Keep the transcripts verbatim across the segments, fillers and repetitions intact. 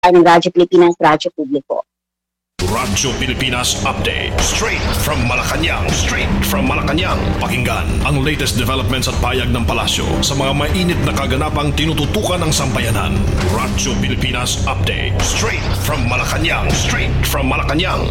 ng Radyo Pilipinas, Radyo Publiko. Radyo Pilipinas Update. Straight from Malacanang. Straight from Malacanang. Pakinggan ang latest developments at payag ng palasyo sa mga mainit na kaganapang tinututukan ng sambayanan. Radyo Pilipinas Update. Straight from Malacanang. Straight from Malacanang.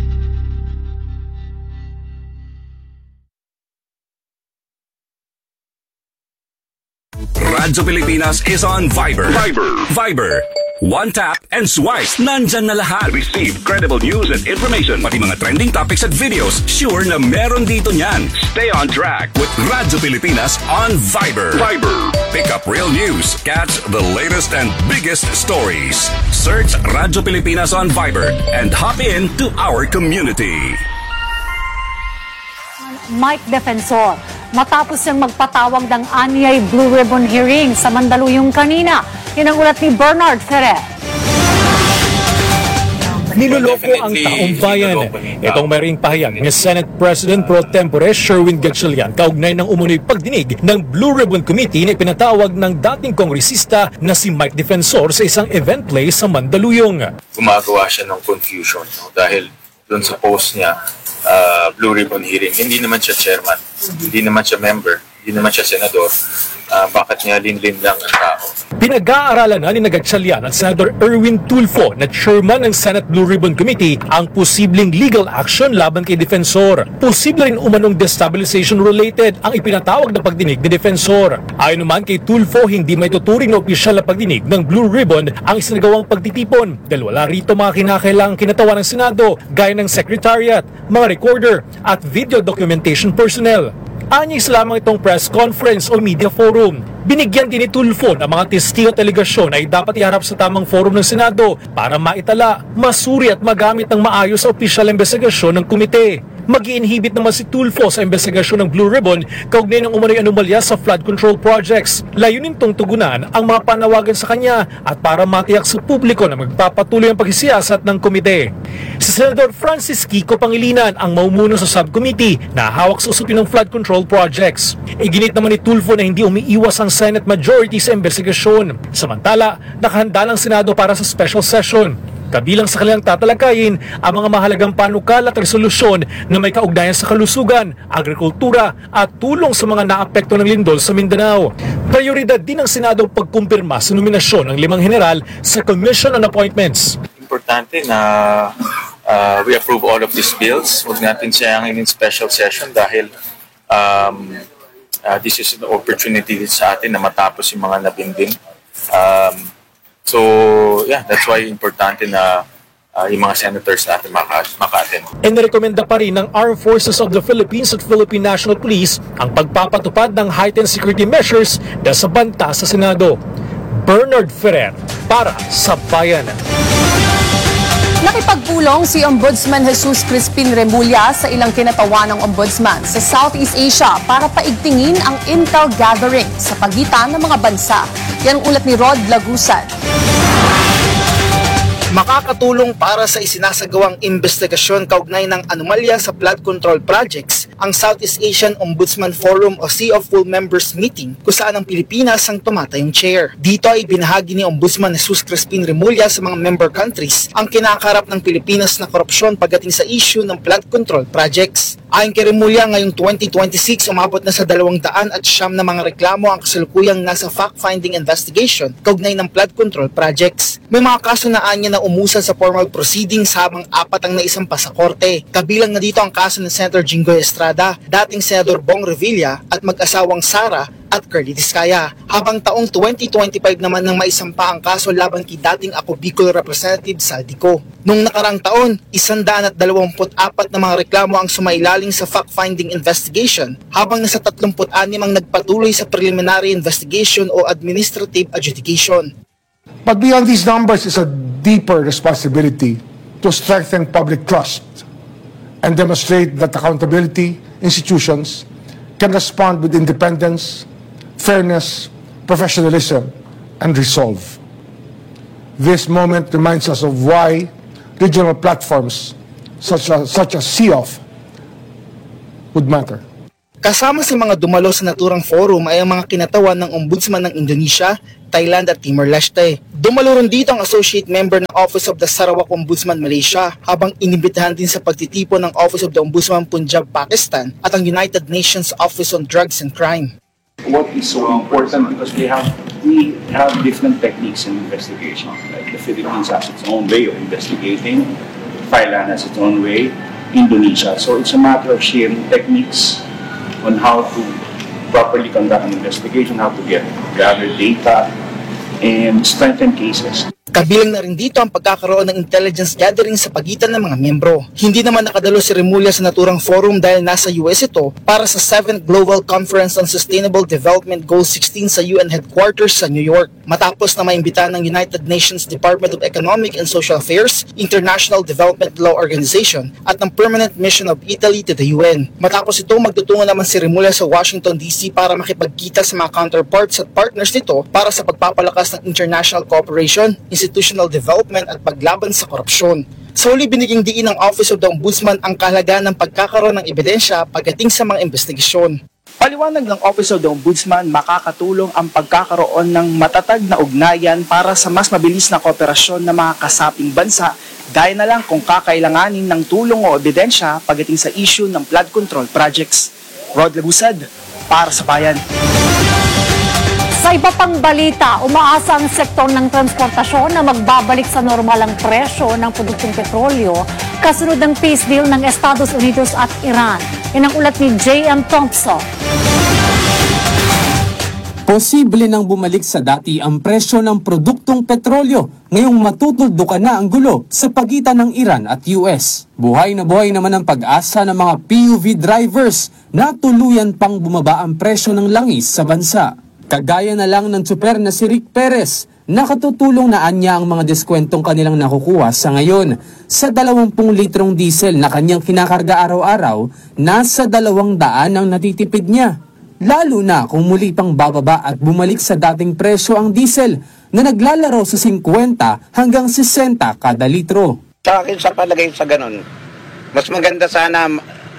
Radyo Pilipinas is on Viber. Viber. Viber. One tap and swipe. Nandyan na lahat. Receive credible news and information. Pati mga trending topics at videos. Sure na meron dito niyan. Stay on track with Radyo Pilipinas on Viber. Viber. Pick up real news. Catch the latest and biggest stories. Search Radyo Pilipinas on Viber and hop in to our community. Mike Defensor, matapos niyang magpatawag ng anyay Blue Ribbon hearing sa Mandaluyong kanina. Yan ang ulat ni Bernard Ferrer. Niloloko ang taong bayan. Itong may ring pahayag ni Senate President Pro Tempore Sherwin Gatchalian kaugnay ng umunoy pagdinig ng Blue Ribbon Committee na ipinatawag ng dating kongresista na si Mike Defensor sa isang event play sa Mandaluyong. Gumagawa siya ng confusion no? Dahil doon sa post niya, uh, Blue Ribbon hearing, hindi naman siya chairman, hindi naman siya member, hindi naman siya senador. Uh, bakit niya linlin lang ang tao? Pinag-aaralan na ni Gatchalian at Senator Erwin Tulfo na chairman ng Senate Blue Ribbon Committee ang posibleng legal action laban kay Defensor. Posible rin umanong destabilization related ang ipinatawag na pagdinig ni Defensor. Ayon naman kay Tulfo, hindi may tuturing na opisyal na pagdinig ng Blue Ribbon ang isinagawang pagtitipon dahil wala rito mga kinakailangang kinatawa ng Senado gaya ng Secretariat, mga recorder at video documentation personnel. Anyis lamang itong press conference o media forum. Binigyan din ni Tulfo na mga testigo at alegasyon ay dapat iharap sa tamang forum ng Senado para maitala, masuri at magamit ng maayos sa opisyal investigasyon ng komite. Mag-i-inhibit naman si Tulfo sa investigasyon ng Blue Ribbon kaugnay ng umano'y anomalya sa flood control projects. Layunin tong tugunan ang mga panawagan sa kanya at para matiyak sa publiko na magpapatuloy ang pagsisiyasat ng komite. Si Senador Francis Kiko Pangilinan ang maumuno sa subcommittee na hawak sa usapin ng flood control projects. Iginit naman ni Tulfo na hindi umiiwas ang Senate majority sa investigasyon. Samantala, nakahanda ng Senado para sa special session. Kabilang sa kanilang tatalakayin ang mga mahalagang panukal at resolusyon na may kaugnayan sa kalusugan, agrikultura at tulong sa mga naapekto ng lindol sa Mindanao. Prioridad din ng Senado pagkumpirma sa nominasyon ng limang general sa Commission on Appointments. Importante na uh, we approve all of these bills. Huwag natin sayangin in special session dahil um, uh, this is an opportunity sa atin na matapos yung mga nabinding. Um, So, yeah, that's why importante na uh, yung mga senators natin maka-attend. E narekomenda pa rin ng Armed Forces of the Philippines at Philippine National Police ang pagpapatupad ng heightened security measures dahil sa banta sa Senado. Bernard Ferrer para sa Bayan. Nakipagpulong si Ombudsman Jesus Crispin Remulla sa ilang kinatawan ng Ombudsman sa Southeast Asia para paigtingin ang intel gathering sa pagitan ng mga bansa. Yan ang ulat ni Rod Lagusan. Makakatulong para sa isinasagawang investigasyon kaugnay ng anomalya sa flood control projects ang Southeast Asian Ombudsman Forum o Sea of Full Members Meeting kung saan ang Pilipinas ang tumatayong chair. Dito ay binahagi ni Ombudsman Jesus Crispin Remulla sa mga member countries ang kinakarap ng Pilipinas na korupsyon pagdating sa issue ng flood control projects. Ayon kay Remulla, ngayong twenty twenty-six umabot na sa dalawang daan at siyam na mga reklamo ang kasalukuyang nasa fact-finding investigation kaugnay ng flood control projects. May mga kaso na anya na umusan sa formal proceedings habang apat ang naisampa sa korte. Kabilang na dito ang kaso ng Senator Jinggoy Estrada, dating Senador Bong Revilla at mag-asawang Sara at Curly Discaya. Habang taong twenty twenty-five naman nang maisampa ang kaso laban kay dating Ako Bicol Representative Saldico. Noong nakarang taon, isandaan at dalawamput apat na mga reklamo ang sumailaling sa fact-finding investigation habang nasa tatlumput anim ang nagpatuloy sa preliminary investigation o administrative adjudication. But beyond these numbers is a deeper responsibility to strengthen public trust and demonstrate that accountability institutions can respond with independence, fairness, professionalism, and resolve. This moment reminds us of why regional platforms such as, such as C O F would matter. Kasama sa mga dumalo sa naturang forum ay ang mga kinatawan ng Ombudsman ng Indonesia, Thailand at Timor-Leste. Dumalo rin dito ang associate member ng Office of the Sarawak Ombudsman Malaysia, habang inimbitahan din sa pagtitipon ng Office of the Ombudsman Punjab Pakistan at ang United Nations Office on Drugs and Crime. What is so important because we have we have different techniques in investigation. Like the Philippines has its own way of investigating, Thailand has its own way, Indonesia. So it's a matter of sharing techniques on how to properly conduct an investigation, how to get gather data, and strengthen cases. Kabilang na rin dito ang pagkakaroon ng intelligence gathering sa pagitan ng mga miyembro. Hindi naman nakadalo si Remulla sa naturang forum dahil nasa U S ito para sa seventh Global Conference on Sustainable Development Goal sixteen sa U N headquarters sa New York. Matapos na maimbitahan ng United Nations Department of Economic and Social Affairs, International Development Law Organization at ng Permanent Mission of Italy to the U N. Matapos ito, magtutungo naman si Remulla sa Washington D C para makipagkita sa mga counterparts at partners nito para sa pagpapalakas ng international cooperation, institutional development at paglaban sa korupsyon. Sa huli, biniging diin ng Office of the Ombudsman ang kahalagaan ng pagkakaroon ng ebidensya pagdating sa mga investigasyon. Paliwanag ng Office of the Ombudsman, makakatulong ang pagkakaroon ng matatag na ugnayan para sa mas mabilis na kooperasyon ng mga kasaping bansa, gaya na lang kung kakailanganin ng tulong o ebidensya pagdating sa issue ng flood control projects. Rod Labusad, para sa Bayan. Sa iba pang balita, umaasa ang sektor ng transportasyon na magbabalik sa normal ang presyo ng produktong petrolyo kasunod ng peace deal ng Estados Unidos at Iran. Yan ang ulat ni J M Thompson. Posible nang bumalik sa dati ang presyo ng produktong petrolyo ngayong matutuldukan na ang gulo sa pagitan ng Iran at U S. Buhay na buhay naman ang pag-asa ng mga P U V drivers na tuluyan pang bumaba ang presyo ng langis sa bansa. Kagaya na lang ng tsuper na si Rick Perez, nakatutulong na anya ang mga diskwentong kanilang nakukuha sa ngayon. Sa dalawampung litrong diesel na kanyang kinakarga araw-araw, nasa dalawang daan ang natitipid niya. Lalo na kung muli pang bababa at bumalik sa dating presyo ang diesel na naglalaro sa fifty hanggang sixty kada litro. Sa akin, sa palagay sa ganun, mas maganda sana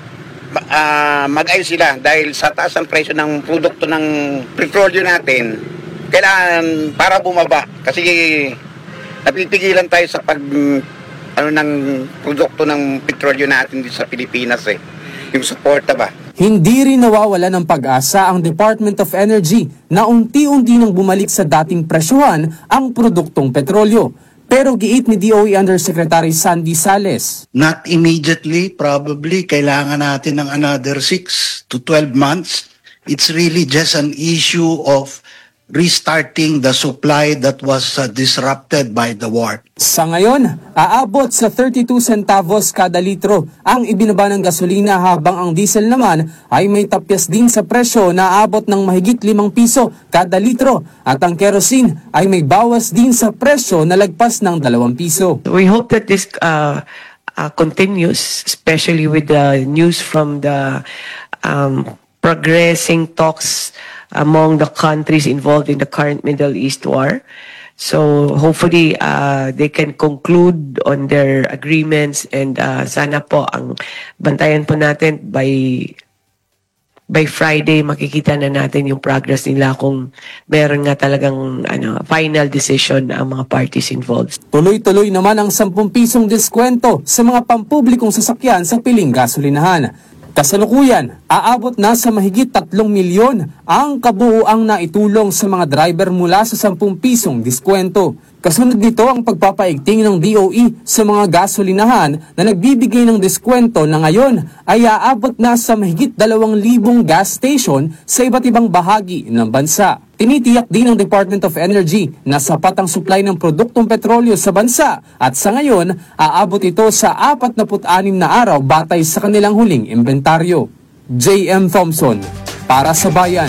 Uh, mag-ayos sila dahil sa taas ng presyo ng produkto ng petrolyo natin, kailangan para bumaba kasi napipigilan tayo sa pag ano ng produkto ng petrolyo natin dito sa Pilipinas eh, yung suporta ba. Hindi rin nawawala ng pag-asa ang Department of Energy na unti-unti nang bumalik sa dating presyuhan ang produktong petrolyo. Pero giit ni D O E Undersecretary Sandy Sales, not immediately, probably kailangan natin ng another six to twelve months. It's really just an issue of restarting the supply that was uh, disrupted by the war. Sa ngayon, aabot sa thirty-two centavos kada litro ang ibinaba ng gasolina, habang ang diesel naman ay may tapyas din sa presyo na aabot ng mahigit limang piso kada litro, at ang kerosene ay may bawas din sa presyo na lagpas ng dalawang piso. We hope that this uh, uh, continues, especially with the news from the um, progressing talks among the countries involved in the current Middle East war. So hopefully uh, they can conclude on their agreements, and uh, sana po ang bantayan po natin by by Friday makikita na natin yung progress nila kung meron nga talagang ano, final decision ang mga parties involved. Tuloy-tuloy naman ang sampung pisong diskwento sa mga pampublikong sasakyan sa piling gasolinahan. Kasalukuyan, aabot na sa mahigit tatlong milyon ang kabuuang naitulong sa mga driver mula sa sampung pisong diskwento. Kasunod nito ang pagpapaigting ng D O E sa mga gasolinahan na nagbibigay ng diskwento na ngayon ay aabot na sa mahigit dalawang libong gas station sa iba't ibang bahagi ng bansa. Tinitiyak din ng Department of Energy na sapat ang supply ng produktong petrolyo sa bansa, at sa ngayon, aabot ito sa apat na anim na araw batay sa kanilang huling inventaryo. J M Thompson, para sa Bayan.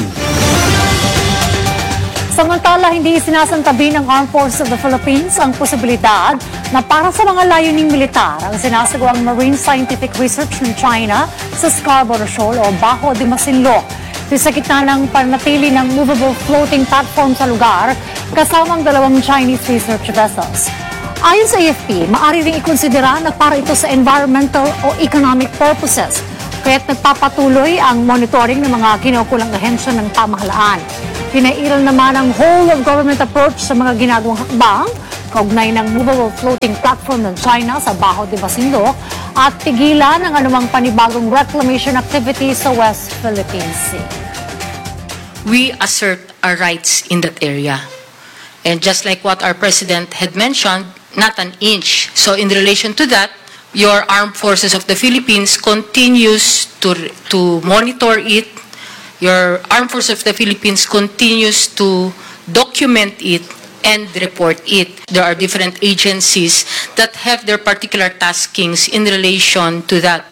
Samantala, hindi sinasantabi ng Armed Forces of the Philippines ang posibilidad na para sa mga layuning militar ang sinasagawang marine scientific research ng China sa Scarborough Shoal o Bajo de Masinloc. Sa gitna ng panatili ng movable floating platform sa lugar, kasamang dalawang Chinese research vessels. Ayon sa A F P, maaari ring ikonsidera na para ito sa environmental o economic purposes. kaya't nagpapatuloy ang monitoring ng mga kinukulang ahensya ng pamahalaan. Pinairal naman ang whole-of-government approach sa mga ginagawang hakbang kaugnay ng movable floating platform ng China sa Baho de Masinloc at tigilan ang anumang panibagong reclamation activity sa West Philippine Sea. We assert our rights in that area. And just like what our president had mentioned, not an inch. So in relation to that, your armed forces of the Philippines continues to, to monitor it. Your armed forces of the Philippines continues to document it and report it. There are different agencies that have their particular taskings in relation to that.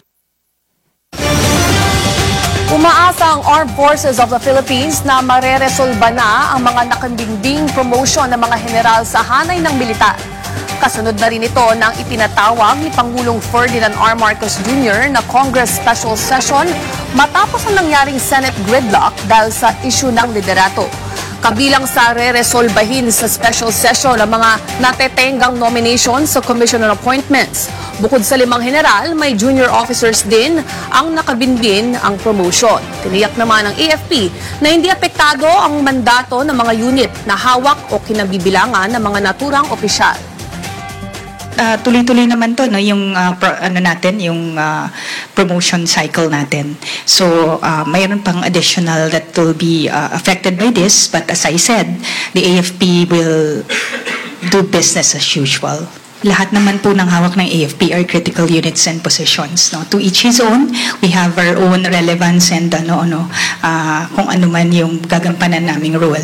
Umaasa ang Armed Forces of the Philippines na mareresolba na ang mga nakandingding promotion ng mga general sa hanay ng militar. Kasunod na rin ito ng ipinatawag ni Pangulong Ferdinand R. Marcos Junior na Congress Special Session matapos ang nangyaring Senate gridlock dahil sa issue ng liderato. Kabilang sa re-resolbahin sa special session ang mga natetenggang nomination sa Commission on Appointments. Bukod sa limang general, may junior officers din ang nakabinbin ang promotion. Tiniyak naman ng A F P na hindi apektado ang mandato ng mga unit na hawak o kinabibilangan ng mga naturang opisyal. Uh, tuloy-tuloy naman to, no, yung uh, pro, ano natin, yung uh, promotion cycle natin. So uh, mayroon pang additional that will be uh, affected by this, but as I said, the A F P will do business as usual. Lahat naman po ng hawak ng A F P are critical units and positions. No? To each his own, we have our own relevance and ano, ano, uh, kung ano man yung gagampanan naming role.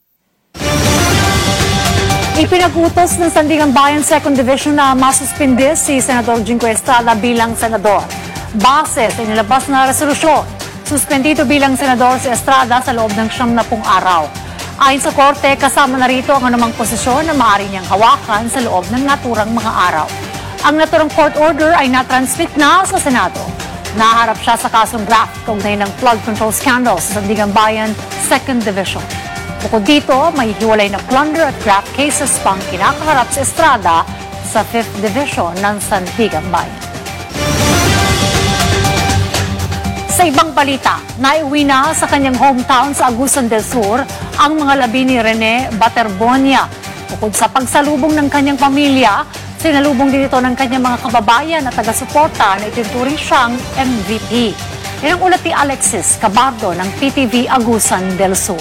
Ipinag-utos ng Sandigan Bayan second Division na masuspindi si Senador Jingo Estrada bilang senador. Base sa inilabas na resolusyon, suspendido bilang senador si Estrada sa loob ng siyam na pung araw. Ayon sa korte, kasama na rito ang anumang posisyon na maaari niyang hawakan sa loob ng naturang mga araw. Ang naturang court order ay natransmit na sa Senado. Naharap siya sa kasong graft kaugnay ng flood control scandal sa Sandigan Bayan second Division. Bukod dito, may hiwalay na plunder at graft cases pang kinakaharap sa Estrada sa fifth Division ng Sandigan Bayan. Sa ibang balita, naiuwi na sa kanyang hometown sa Agusan del Sur ang mga labi ni Rene Baterbonia. Bukod sa pagsalubong ng kanyang pamilya, sinalubong din ito ng kanyang mga kababayan at taga-suporta na itinuturing siyang M V P. Yan ang ulat ni Alexis Cabardo ng P T V Agusan del Sur.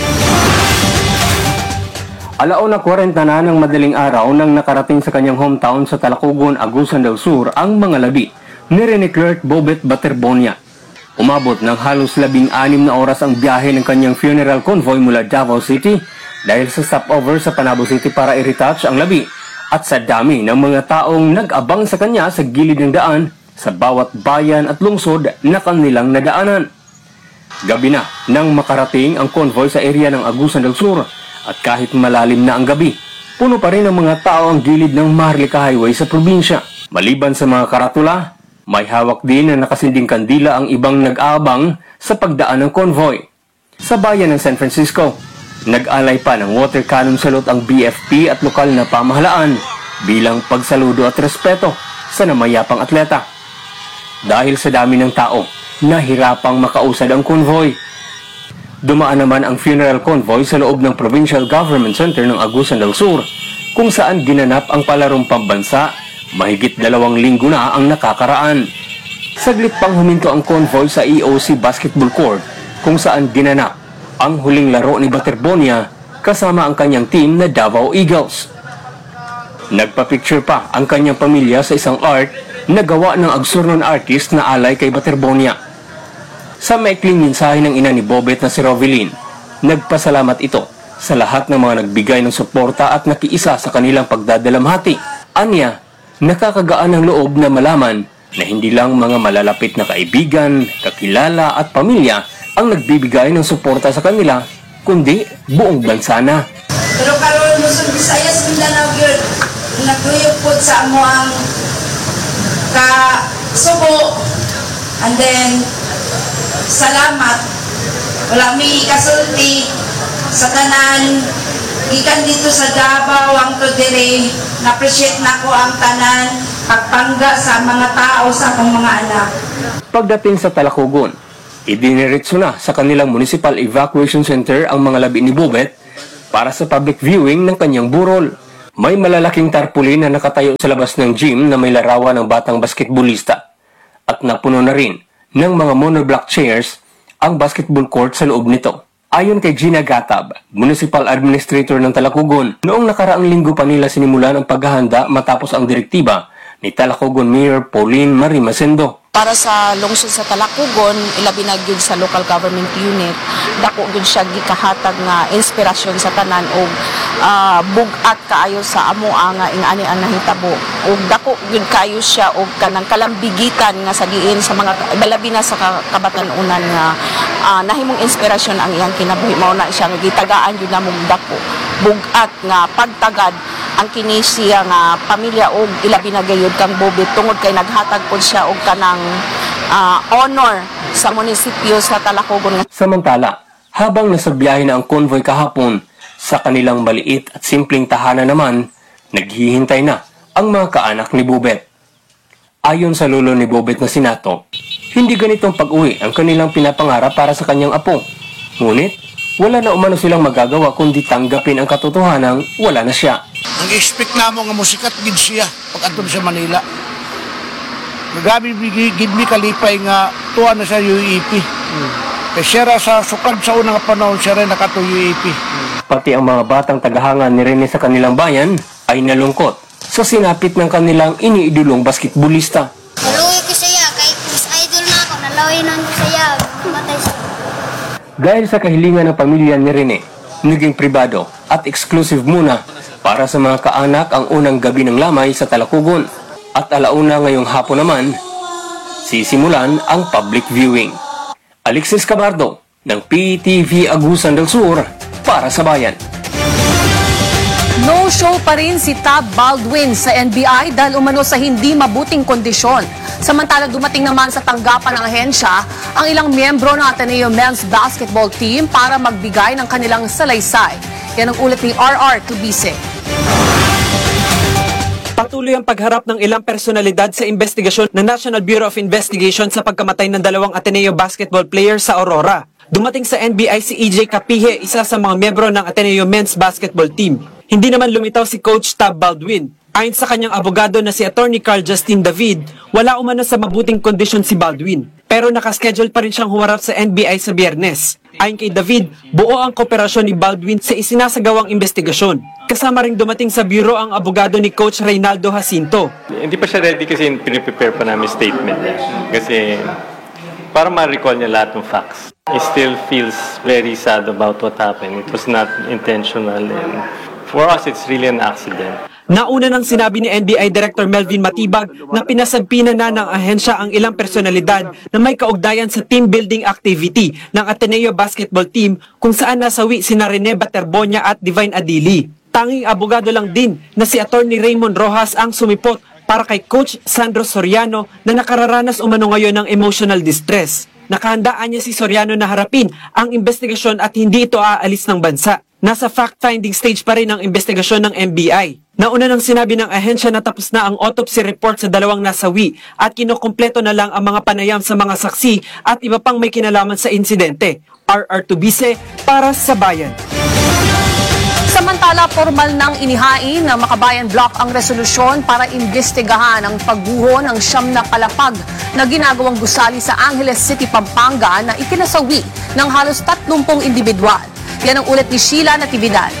Alauna kwarenta na ng madaling araw nang nakarating sa kanyang hometown sa Talakugon, Agusan del Sur ang mga labi ni Rene Clerk Bobet Baterbonia. Umabot ng halos labing anim na oras ang biyahe ng kanyang funeral convoy mula Davao City dahil sa stopover sa Panabo City para i-retouch ang labi at sa dami ng mga taong nag-abang sa kanya sa gilid ng daan sa bawat bayan at lungsod na kanilang nadaanan. Gabi na nang makarating ang convoy sa area ng Agusan del Sur. At kahit malalim na ang gabi, puno pa rin ang mga tao ang gilid ng Maharlika Highway sa probinsya. Maliban sa mga karatula, may hawak din na nakasinding kandila ang ibang nag-aabang sa pagdaan ng convoy. Sa bayan ng San Francisco, nag-alay pa ng water cannon salute ang B F P at lokal na pamahalaan bilang pagsaludo at respeto sa namayapang atleta. Dahil sa dami ng tao, nahirapang makausad ang convoy. Dumaan naman ang funeral convoy sa loob ng Provincial Government Center ng Agusan del Sur, kung saan ginanap ang palarong pambansa, mahigit dalawang linggo na ang nakakaraan. Saglit pang huminto ang convoy sa E O C Basketball Court, kung saan ginanap ang huling laro ni Baterbonia kasama ang kanyang team na Davao Eagles. Nagpa-picture pa ang kanyang pamilya sa isang art na gawa ng Agsurnon artist na alay kay Baterbonia. Sa maikling mensahe ng ina ni Bobet na si Rovelyn, nagpasalamat ito sa lahat ng mga nagbigay ng suporta at nakiisa sa kanilang pagdadalamhati. Anya, nakakagaan ng loob na malaman na hindi lang mga malalapit na kaibigan, kakilala at pamilya ang nagbibigay ng suporta sa kanila, kundi buong bansa na. Pero karon Luzon, Visayas, Mindanao gyud naguyog pod sa amo ang ka subo, and then salamat wala mi kasulti sa tanan gikan dito sa Davao ang to dire na appreciate nako ang tanan pagpangga sa mga tao sa akong mga anak. Pagdating sa Talakugon, idiniretso na sa kanilang Municipal Evacuation Center ang mga labi ni Bobet para sa public viewing ng kanyang burol. May malalaking tarpaulin na nakatayo sa labas ng gym na may larawan ng batang basketballista at napuno na rin ng mga monoblock chairs ang basketball court sa loob nito. Ayon kay Gina Gatab, Municipal Administrator ng Talakugon, noong nakaraang linggo pa nila sinimulan ang paghahanda matapos ang direktiba ni Talakugon Mayor Pauline Marie Masendo. Para sa lungsod sa Talakugon, ilabi na gyud sa local government unit, dako gyud siya gikahatag nga inspirasyon sa tanan og uh, bugat kaayo sa amo nga ingani ang nahitabo. Og dako gyud kayo siya og kanang kalambigitan nga sa diin sa mga balabi na sa kabatan-unan nga uh, nahimong inspirasyon ang iyang kinabuhi. Mao na siya nga gitagaan gyud namong dako bugat nga pagtagad ang kini siya nga pamilya og ilabi na gayud kang Bobet tungod kay naghatag pod siya og kanang uh, honor sa munisipyo sa Talakugon. Samantala, habang nasa biyahe na ang convoy kahapon, sa kanilang maliit at simpleng tahanan naman, naghihintay na ang mga kaanak ni Bobet. Ayon sa lolo ni Bobet na si Nato, hindi ganitong pag-uwi ang kanilang pinapangarap para sa kanyang apo. Ngunit, wala na umano silang magagawa kundi tanggapin ang katotohanang wala na siya. Ang expect namo nga musikat gid siya pag adto sa Manila. Nagabi gid mi kalipay nga tuwa na sa U A P. Hmm. Kaya siya sa sukad sa unang panahon siya rin nakato U A P. Hmm. Pati ang mga batang tagahangan ni Rene sa kanilang bayan ay nalungkot sa sinapit ng kanilang iniidulong basketballista. Naloy ko siya kay Chris Idol na ako, naloy nang siya, matay siya. Dahil sa kahilingan ng pamilya ni Rene, naging pribado at exclusive muna para sa mga kaanak ang unang gabi ng lamay sa Talakugon. At alauna ngayong hapon naman, sisimulan ang public viewing. Alexis Cabardo ng P T V Agusan del Sur para sa Bayan. No show pa rin si Tab Baldwin sa N B I dahil umano sa hindi mabuting kondisyon. Samantala dumating naman sa tanggapan ng ahensya ang ilang miyembro ng Ateneo Men's Basketball Team para magbigay ng kanilang salaysay. Yan ang ulat ni R R Tubise. Patuloy ang pagharap ng ilang personalidad sa investigasyon ng National Bureau of Investigation sa pagkamatay ng dalawang Ateneo basketball players sa Aurora. Dumating sa N B I si E J Capihe, isa sa mga miyembro ng Ateneo Men's Basketball Team. Hindi naman lumitaw si Coach Tab Baldwin. Ayon sa kanyang abogado na si Attorney Carl Justin David, wala umano sa mabuting kondisyon si Baldwin. Pero nakaschedule pa rin siyang humarap sa N B I sa Biyernes. Ayon kay David, buo ang kooperasyon ni Baldwin sa isinasagawang investigasyon. Kasama ring dumating sa bureau ang abogado ni Coach Reynaldo Jacinto. Hindi pa siya ready kasi piniprepare pa namin statement niya. Kasi para ma-recall niya lahat ng facts. He still feels very sad about what happened. It was not intentional and for us it's really an accident. Nauna nang sinabi ni N B I Director Melvin Matibag na pinasagpina na ng ahensya ang ilang personalidad na may kaugnayan sa team building activity ng Ateneo Basketball Team kung saan nasawi sina Rene Baterbonia at Divine Adili. Tanging abogado lang din na si Attorney Raymond Rojas ang sumipot para kay Coach Sandro Soriano na nakararanas umano ngayon ng emotional distress. Nakahandaan niya si Soriano na harapin ang investigasyon at hindi ito aalis ng bansa. Nasa fact-finding stage pa rin ang investigasyon ng N B I. Nauna nang sinabi ng ahensya na tapos na ang autopsy report sa dalawang nasawi at kinukumpleto na lang ang mga panayam sa mga saksi at iba pang may kinalaman sa insidente. R R Tubise para sa Bayan. Samantala, formal nang inihain ng Makabayan Block ang resolusyon para imbestigahan ang pagguho ng siyam na palapag na ginagawang gusali sa Angeles City, Pampanga na ikinasawi ng halos tatlumpung individual. Yan ang ulat ni Sheila Natividad.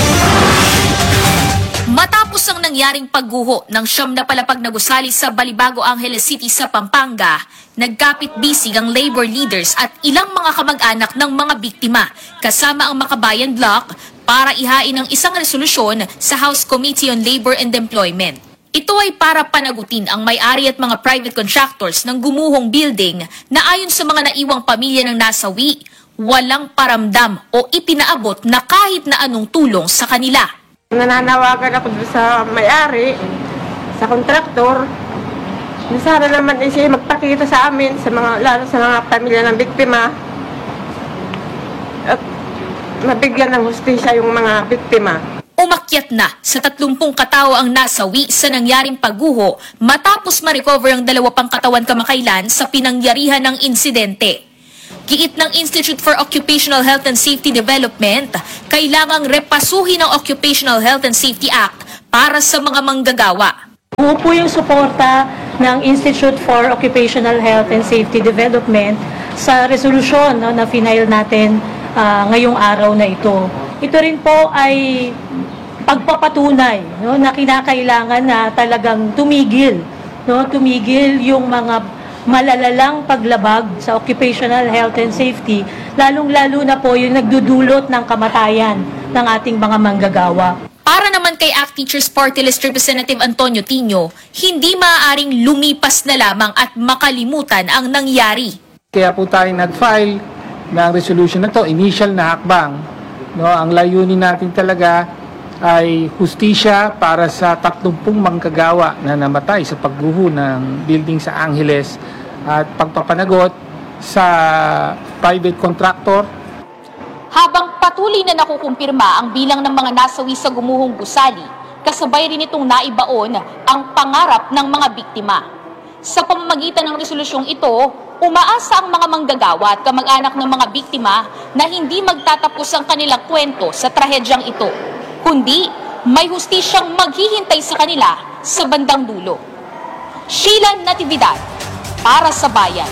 Matapos ang nangyaring pagguho ng siyam na palapag na gusali sa Balibago, Angeles City sa Pampanga, nagkapit-bisig ang labor leaders at ilang mga kamag-anak ng mga biktima kasama ang Makabayan Block para ihain ang isang resolusyon sa House Committee on Labor and Employment. Ito ay para panagutin ang may-ari at mga private contractors ng gumuhong building na ayon sa mga naiwang pamilya ng nasawi, walang paramdam o ipinaabot na kahit na anong tulong sa kanila. Nananawagan ako sa may-ari, sa kontraktor, na sana naman eh siya magpakita sa amin, sa mga, lalo sa mga pamilya ng biktima, at mabigyan ng hustisya yung mga biktima. Umakyat Aakyat na sa tatlumpung katao ang nasawi sa nangyaring pagguho matapos ma-recover ang dalawa pang katawan kamakailan sa pinangyarihan ng insidente. Giit ng Institute for Occupational Health and Safety Development, kailangang repasuhin ang Occupational Health and Safety Act para sa mga manggagawa. Buo po yung suporta ng Institute for Occupational Health and Safety Development sa resolusyon no, na final natin uh, ngayong araw na ito. Ito rin po ay pagpapatunay no, na kinakailangan na talagang tumigil, no, tumigil yung mga malalalang paglabag sa occupational health and safety, lalong-lalo na po yung nagdudulot ng kamatayan ng ating mga manggagawa. Para naman kay A C T Teachers Party List Representative Antonio Tino, hindi maaaring lumipas na lamang at makalimutan ang nangyari. Kaya po tayo nag-file ng resolution na to, initial na hakbang. No, ang layunin natin talaga ay hustisya para sa tatlumpung manggagawa na namatay sa pagguho ng building sa Angeles at pagpapanagot sa private contractor. Habang patuloy na nakukumpirma ang bilang ng mga nasawi sa gumuhong gusali, kasabay rin itong naibaon ang pangarap ng mga biktima. Sa pamamagitan ng resolusyong ito, umaasa ang mga manggagawa at kamag-anak ng mga biktima na hindi magtatapos ang kanilang kwento sa trahedyang ito, kundi may hustisyang maghihintay sa kanila sa bandang dulo. Sheila Natividad, para sa Bayan.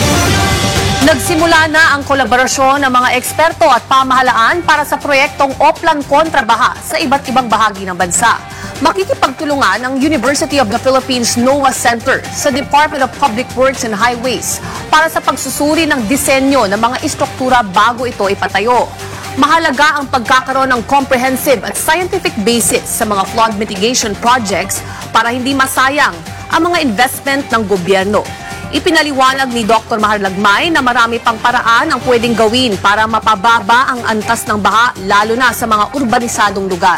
Nagsimula na ang kolaborasyon ng mga eksperto at pamahalaan para sa proyektong Oplan kontra Baha sa iba't ibang bahagi ng bansa. Makikipagtulungan ang University of the Philippines NOAA Center sa Department of Public Works and Highways para sa pagsusuri ng disenyo ng mga istruktura bago ito ipatayo. Mahalaga ang pagkakaroon ng comprehensive at scientific basis sa mga flood mitigation projects para hindi masayang ang mga investment ng gobyerno. Ipinaliwanag ni Doctor Mahar Lagmay na marami pang paraan ang pwedeng gawin para mapababa ang antas ng baha lalo na sa mga urbanisadong lugar.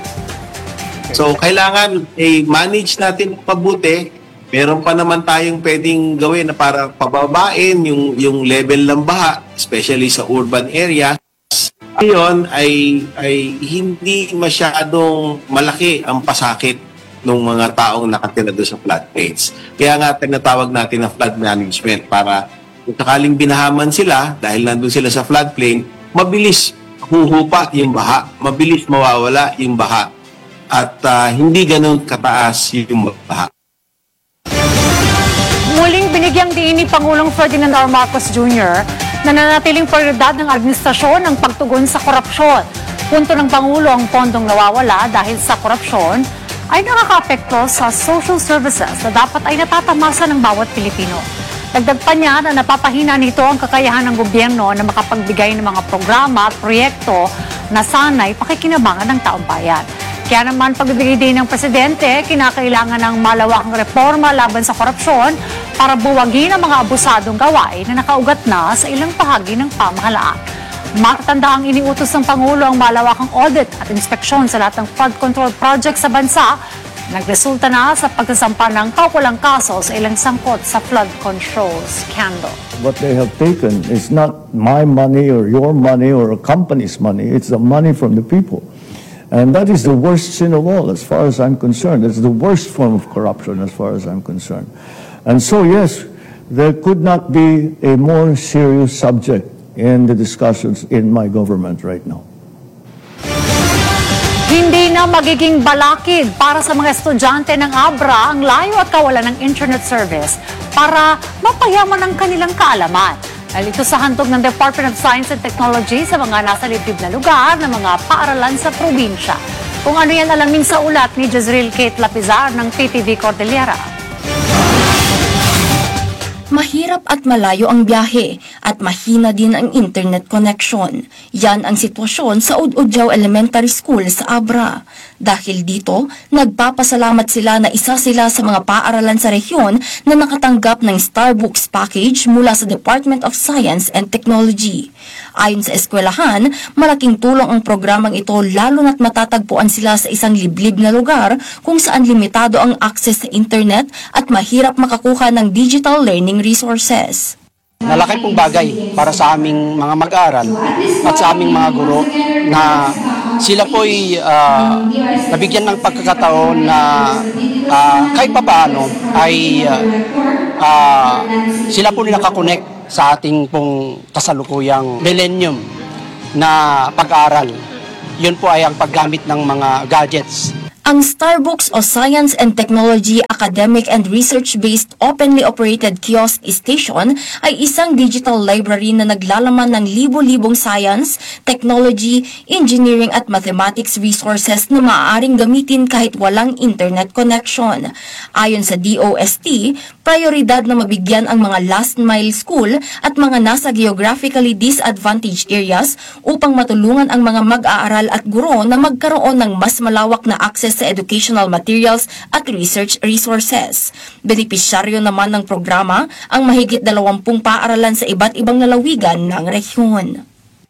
So kailangan i-manage natin pabuti. Meron pa naman tayong pwedeng gawin na para pababain yung yung level ng baha, especially sa urban area. Ngayon ay ay hindi masyadong malaki ang pasakit ng mga taong nakatira doon sa floodplains. Kaya nga tinatawag natin na flood management para kung sakaling binahaman sila dahil nandun sila sa floodplain, mabilis huhupa yung baha, mabilis mawawala yung baha at uh, hindi ganun kataas yung baha. Muling binigyang diin ni Pangulong Ferdinand R. Marcos Junior na nanatiling prioridad ng administrasyon ang pagtugon sa korupsyon. Punto ng Pangulo ang pondong nawawala dahil sa korupsyon ay nakakaapekto sa social services na dapat ay natatamasa ng bawat Pilipino. Dagdag pa niya na napapahina nito ang kakayahan ng gobyerno na makapagbigay ng mga programa at proyekto na sana'y pakikinabangan ng taong bayan. Kaya naman pagbibigay din ng Presidente, kinakailangan ng malawakang reforma laban sa korupsyon para buwagin ang mga abusadong gawain na nakaugat na sa ilang bahagi ng pamahalaan. Matatanda ang iniutos ng Pangulo ang malawakang audit at inspeksyon sa lahat ng flood control project sa bansa. Nagresulta na sa pagsasampa ng kaukulang kaso sa ilang sangkot sa flood control scandal. What they have taken is not my money or your money or a company's money. It's the money from the people. And that is the worst sin of all as far as I'm concerned. It's the worst form of corruption as far as I'm concerned. And so, yes, there could not be a more serious subject in the discussions in my government right now. Hindi na magiging balakid para sa mga estudyante ng ABRA ang layo at kawalan ng internet service para mapayaman ang kanilang kaalaman. Dahil ito sa handog ng Department of Science and Technology sa mga nasa liblib na lugar ng mga paaralan sa probinsya. Kung ano yan alamin sa ulat ni Jezreel Kate Lapizar ng P T V Cordillera. Mahirap at malayo ang biyahe at mahina din ang internet connection. Yan ang sitwasyon sa Ududyaw Elementary School sa Abra. Dahil dito, nagpapasalamat sila na isa sila sa mga paaralan sa rehiyon na nakatanggap ng Starbooks package mula sa Department of Science and Technology. Ayon sa eskwelahan, malaking tulong ang programang ito lalo na't matatagpuan sila sa isang liblib na lugar kung saan limitado ang access sa internet at mahirap makakuha ng digital learning resources. Malaki pong bagay para sa aming mga mag-aaral at sa aming mga guro na sila po'y uh, nabigyan ng pagkakataon na uh, kahit papaano ay uh, uh, sila po nakakonect sa ating pong kasalukuyang millennium na pag-aaral. Yun po ay ang paggamit ng mga gadgets. Ang Starbooks o Science and Technology Academic and Research-Based Openly Operated Kiosk Station ay isang digital library na naglalaman ng libo-libong science, technology, engineering at mathematics resources na maaaring gamitin kahit walang internet connection. Ayon sa D O S T, prioridad na mabigyan ang mga last mile school at mga nasa geographically disadvantaged areas upang matulungan ang mga mag-aaral at guro na magkaroon ng mas malawak na access sa educational materials at research resources. Benepisyaryo naman ng programa ang mahigit dalawampung paaralan sa iba't ibang lalawigan ng rehiyon.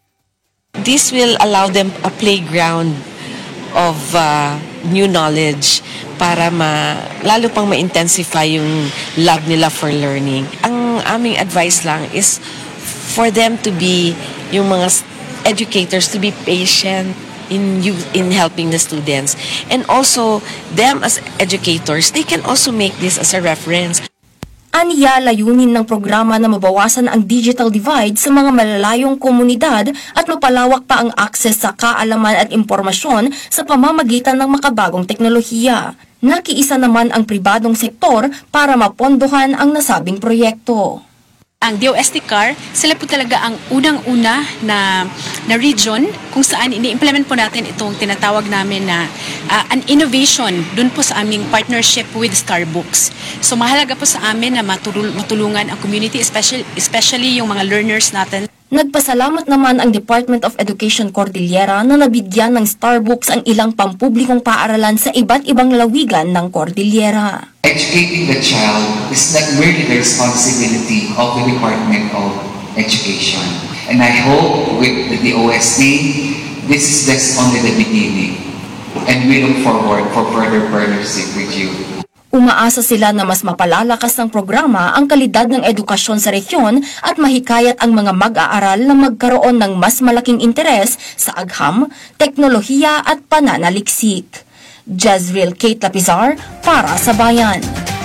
This will allow them a playground of uh, new knowledge para ma, lalo pang ma-intensify yung love nila for learning. Ang aming advice lang is for them to be, yung mga educators to be patient in you in helping the students, and also them as educators, they can also make this as a reference. Aniya, layunin ng programa na mabawasan ang digital divide sa mga malalayong komunidad at mapalawak pa ang akses sa kaalaman at impormasyon sa pamamagitan ng makabagong teknolohiya. Nakiisa naman ang pribadong sektor para mapondohan ang nasabing proyekto. Ang D O S T C A R, sila po talaga ang unang-una na, na region kung saan ini-implement po natin itong tinatawag namin na uh, an innovation dun po sa aming partnership with Starbooks. So mahalaga po sa amin na matul- matulungan ang community, especially, especially yung mga learners natin. Nagpasalamat naman ang Department of Education Cordillera na nabigyan ng Starbooks ang ilang pampublikong paaralan sa iba't ibang lalawigan ng Cordillera. Educating the child is not merely the responsibility of the Department of Education. And I hope with the D O S T, this is just only the beginning. And we look forward for further partnership with you. Umaasa sila na mas mapalalakas ng programa ang kalidad ng edukasyon sa rehiyon at mahikayat ang mga mag-aaral na magkaroon ng mas malaking interes sa agham, teknolohiya at pananaliksik. Jezreel Kate Lapizar para sa Bayan.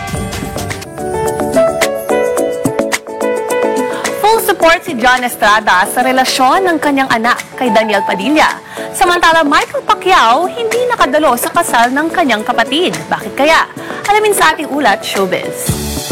Full support si John Estrada sa relasyon ng kanyang anak kay Daniel Padilla. Samantala, Michael Pacquiao hindi nakadalo sa kasal ng kanyang kapatid. Bakit kaya? Alamin sa ating ulat, Showbiz.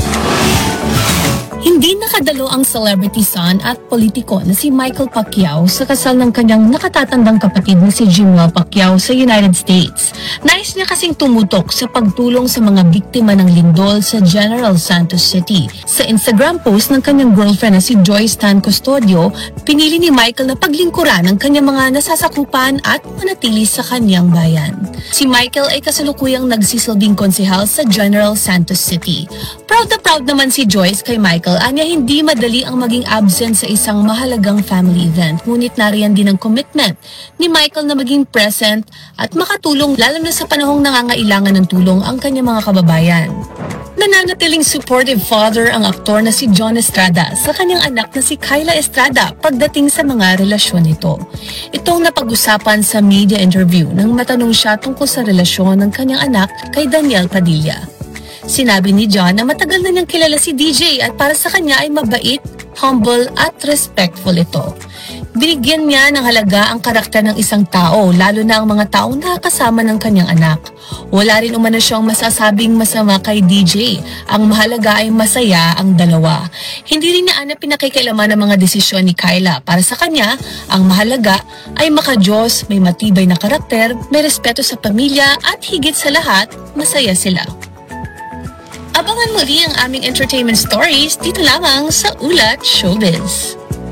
Hindi nakadalo ang celebrity son at politiko na si Michael Pacquiao sa kasal ng kanyang nakatatandang kapatid na si Jimwell Pacquiao sa United States. Nais niya kasing tumutok sa pagtulong sa mga biktima ng lindol sa General Santos City. Sa Instagram post ng kanyang girlfriend na si Joyce Tan Custodio, pinili ni Michael na paglingkuran ang kanyang mga nasasakupan at manatili sa kanyang bayan. Si Michael ay kasalukuyang nagsisilbing konsehal sa General Santos City. Proud na proud naman si Joyce kay Michael. Anya hindi madali ang maging absent sa isang mahalagang family event. Ngunit nariyan din ang commitment ni Michael na maging present at makatulong lalo na sa panahong nangangailangan ng tulong ang kanyang mga kababayan. Nananatiling supportive father ang aktor na si John Estrada sa kanyang anak na si Kyla Estrada pagdating sa mga relasyon nito. Itong napag-usapan sa media interview nang matanong siya tungkol sa relasyon ng kanyang anak kay Daniel Padilla. Sinabi ni John na matagal na niyang kilala si D J at para sa kanya ay mabait, humble at respectful ito. Binigyan niya ng halaga ang karakter ng isang tao, lalo na ang mga taong nakakasama ng kanyang anak. Wala rin umano siyang masasabing masama kay D J. Ang mahalaga ay masaya ang dalawa. Hindi rin niya ana pinakikialaman ang mga desisyon ni Kyla. Para sa kanya, ang mahalaga ay makajos, may matibay na karakter, may respeto sa pamilya at higit sa lahat, masaya sila. Abangan muli ang aming entertainment stories dito lamang sa Ulat Showbiz.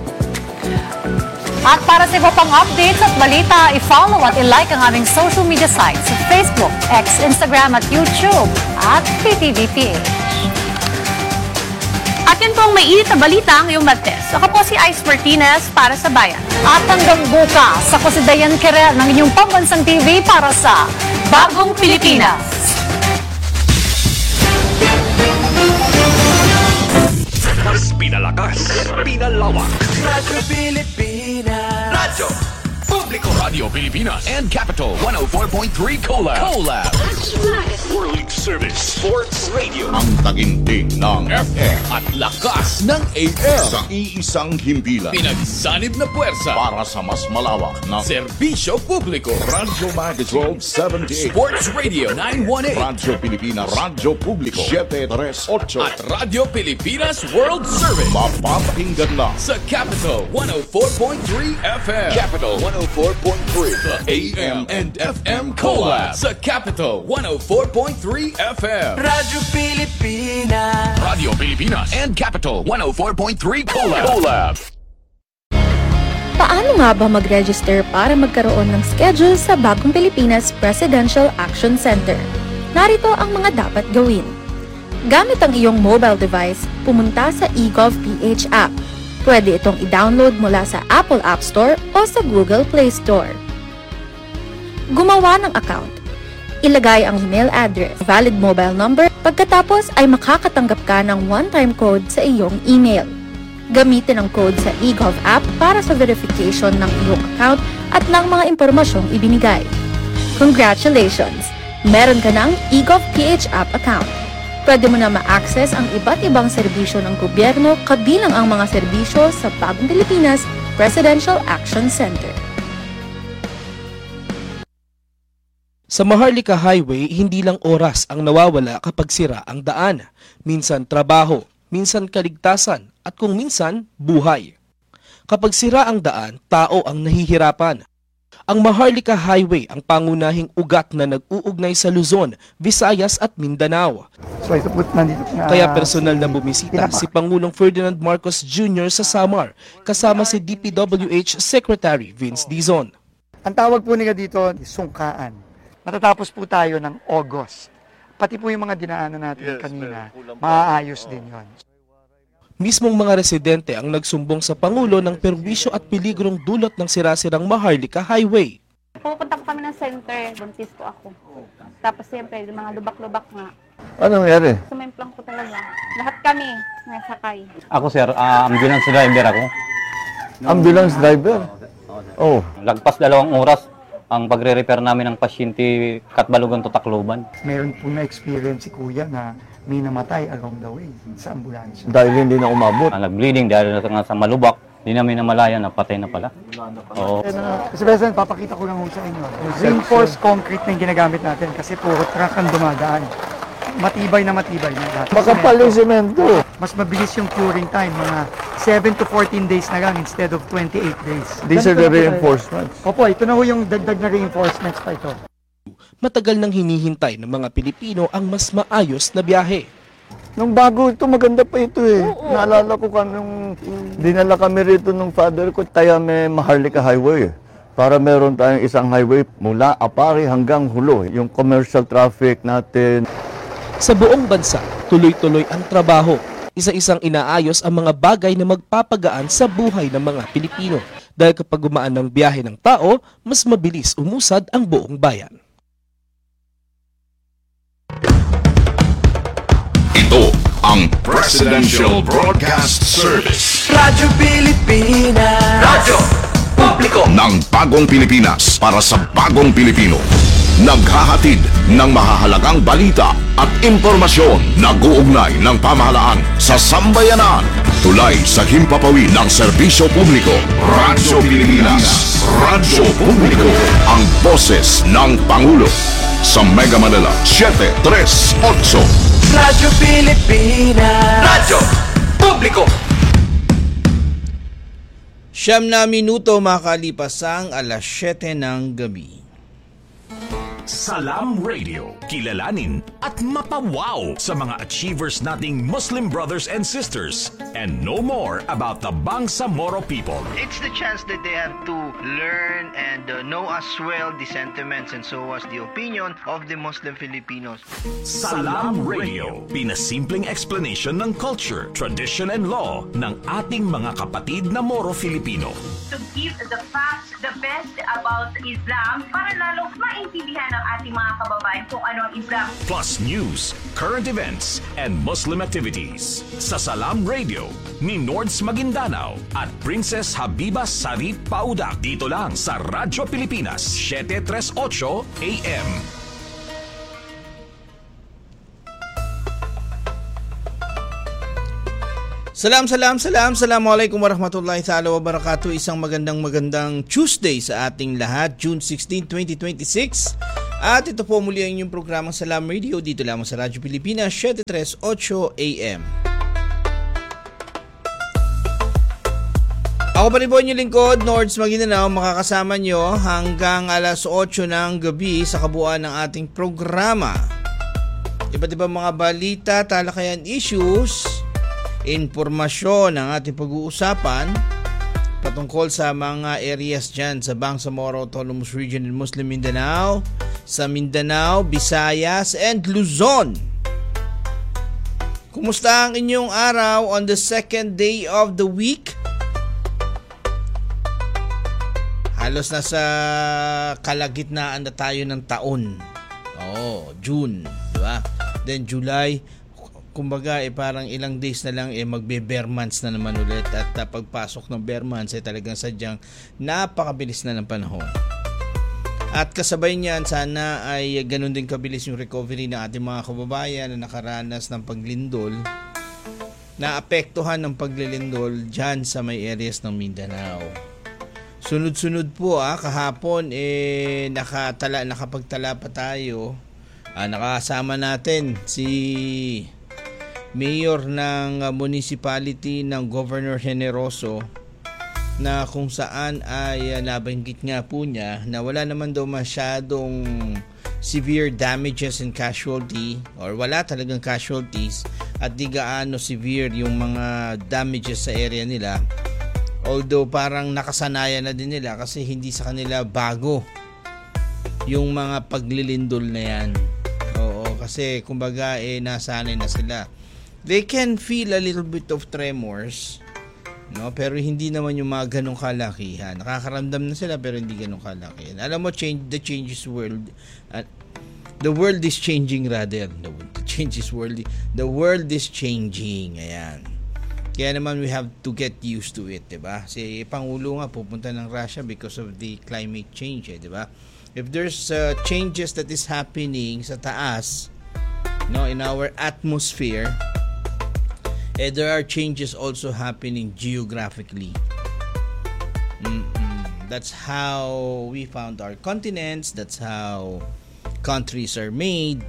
At para sa iba pang updates at balita, i-follow at i-like ang aming social media sites sa Facebook, X, Instagram at YouTube at P T V P H. At yan po ang may init na balita ngayong Martes. Ako po si Ice Martinez para sa Bayan. At hanggang bukas, ako si Dayan Kerel ng inyong pambansang T V para sa Bagong Pilipinas. Mas pinalakas, pinalawak. Radyo Pilipinas. Radyo Publiko Radio Pilipinas. Pilipinas and Capital one oh four point three Collab. Collab. World Service Sports Radio. Ang taginting ng F M at lakas ng A M. Sa iisang himpilan. Pinagsanib na puwersa Para sa mas malawak na serbisyo publiko. Radyo Magic twelve seventy-eight. Sports Radio nine one eight. Radyo Pilipinas. Radyo Publiko seven thirty-eight. At Radyo Pilipinas World Service. Mapapakinggan lang Sa Capital one oh four point three F M. Capital one oh four point three. The A M and F M Collab. Sa Capital one oh four point three F M. Radyo Pilipinas. Radio Pilipinas and Capital one oh four point three Collab. Collab. Paano nga ba mag-register para magkaroon ng schedule sa Bagong Pilipinas Presidential Action Center? Narito ang mga dapat gawin. Gamit ang iyong mobile device, pumunta sa eGovPH app. Pwede itong i-download mula sa Apple App Store o sa Google Play Store. Gumawa ng account. Ilagay ang email address, valid mobile number, pagkatapos ay makakatanggap ka ng one-time code sa iyong email. Gamitin ang code sa eGov app para sa verification ng iyong account at ng mga impormasyong ibinigay. Congratulations! Meron ka ng eGovPH app account. Pwede mo na ma-access ang iba't ibang serbisyo ng gobyerno kabilang ang mga serbisyo sa Bagong Pilipinas Presidential Action Center. Sa Maharlika Highway, hindi lang oras ang nawawala kapag sira ang daan. Minsan trabaho, minsan kaligtasan, at kung minsan, buhay. Kapag sira ang daan, tao ang nahihirapan. Ang Maharlika Highway ang pangunahing ugat na nag-uugnay sa Luzon, Visayas at Mindanao. So ito po nandito na, Kaya personal na bumisita si Pangulong Ferdinand Marcos Junior sa Samar, kasama si D P W H Secretary Vince Dizon. Ang tawag po nila dito, sungkaan. Matatapos po tayo ng August. Pati po yung mga dinaanan natin yes, kanina, maaayos din yon. Mismong mga residente ang nagsumbong sa Pangulo ng perwisyo at peligrong dulot ng sirasirang Maharlika Highway. Pupunta po kami ng center, buntis po ako. Tapos siyempre, mga lubak-lubak nga. Ano nangyari? Sumemplang po talaga. Lahat kami nasakay. Ako sir, uh, ambulance driver ako. Ambulance driver? Oh. Lagpas dalawang oras ang pagre-repair namin ng pasyente Katbalogan to Tacloban. Meron po na-experience si Kuya na may namatay along the way sa ambulansya. Dahil hindi na umabot. Uh, nag-bleeding dahil na sa malubak. Hindi namin namalayan, napatay na pala. Oo. Kasi President, papakita ko lang sa inyo. Reinforced concrete na yung ginagamit natin kasi puro truck ang dumadaan. Matibay na matibay na. Makapal yung semento. Mas mabilis yung curing time, mga seven to fourteen days na lang instead of twenty-eight days. These are the reinforcements. Opo, ito na ho yung dagdag na reinforcements pa ito. Matagal nang hinihintay ng mga Pilipino ang mas maayos na biyahe. Nung bago ito, maganda pa ito eh. Oo, naalala ko kung nung dinala kami rito nung father ko, tayo may Maharlika Highway. Para meron tayong isang highway mula Apari hanggang Hulo. Yung commercial traffic natin. Sa buong bansa, tuloy-tuloy ang trabaho. Isa-isang inaayos ang mga bagay na magpapagaan sa buhay ng mga Pilipino. Dahil kapag gumaan ng biyahe ng tao, mas mabilis umusad ang buong bayan. Ito ang Presidential Broadcast Service. Radyo Pilipinas. Radyo Publiko ng Bagong Pilipinas para sa Bagong Pilipino. Naghahatid ng mahahalagang balita at impormasyon na guugnay ng pamahalaan sa sambayanan. Tulay sa himpapawid ng serbisyo publiko. Radyo Pilipinas. Radyo Publiko. Ang boses ng Pangulo. Sa Mega Manila, seven thirty-eight. Radyo Pilipinas. Radyo Publiko. Siyam na minuto makalipas ang alas siyete ng gabi. Salam Radio. Kilalanin at mapawaw sa mga achievers nating Muslim brothers and sisters and know more about the Bangsamoro people. It's the chance that they have to learn and uh, know as well the sentiments and so as the opinion of the Muslim Filipinos. Salam Radio. Pinasimpleng explanation ng culture, tradition and law ng ating mga kapatid na Moro Filipino. To give the facts the best about Islam para lalong maintindihan ng ating mga kababayan kung ano ang Islam. Plus news, current events, and Muslim activities. Sa Salam Radio ni Nords Maguindanao at Princess Habiba Sarip Paudak. Dito lang sa Radyo Pilipinas, seven thirty-eight A M. Salam, salam, salam. Assalamualaikum warahmatullahi ta'ala wabarakatuh. Isang magandang magandang Tuesday sa ating lahat, June sixteenth, twenty twenty-six. At ito po muli ang inyong programang Salam Radio dito lamang sa Radyo Pilipinas, seven thirty-eight A M. Ako pa rin po inyong lingkod, Nords Maguindanao, makakasama nyo hanggang alas eight ng gabi sa kabuuan ng ating programa. Iba't ibang mga balita, talakayan issues, impormasyon ang ating pag-uusapan patungkol sa mga areas dyan sa Bangsamoro Autonomous Region in Muslim Mindanao, sa Mindanao, Visayas, and Luzon. Kumusta ang inyong araw on the second day of the week? Halos nasa kalagitnaan na tayo ng taon. Oh, June, di ba? Then July, kumbaga eh parang ilang days na lang eh magbe-bear months na naman ulit at uh, pagpasok ng bear months ay eh, talagang sadyang napakabilis na ng panahon. At kasabay niyan sana ay ganun din kabilis yung recovery ng ating mga kababayan na nakaranas ng paglindol, na apektuhan ng paglilindol dyan sa may areas ng Mindanao. Sunod-sunod po ah, kahapon eh nakatala, nakapagtala pa tayo. Ah, nakasama natin si Mayor ng municipality ng Governor Generoso, na kung saan ay uh, nabanggit nga po niya na wala naman daw masyadong severe damages and casualty, or wala talagang casualties at di gaano severe yung mga damages sa area nila, although parang nakasanayan na din nila kasi hindi sa kanila bago yung mga paglilindol na yan. Oo, kasi kumbaga eh nasanay na sila. They can feel a little bit of tremors, no? Pero hindi naman yung mga ganong kalakihan. Nakakaramdam na sila pero hindi ganong kalakihan. Alam mo, change the changes world. Uh, the world is changing rather. The, the changes world. The world is changing. Ayan. Kaya naman we have to get used to it, diba? Si Pangulo nga pupunta ng Russia because of the climate change, eh, diba? If there's uh, changes that is happening sa taas, no, in our atmosphere, eh, there are changes also happening geographically. Mm-mm. That's how we found our continents. That's how countries are made.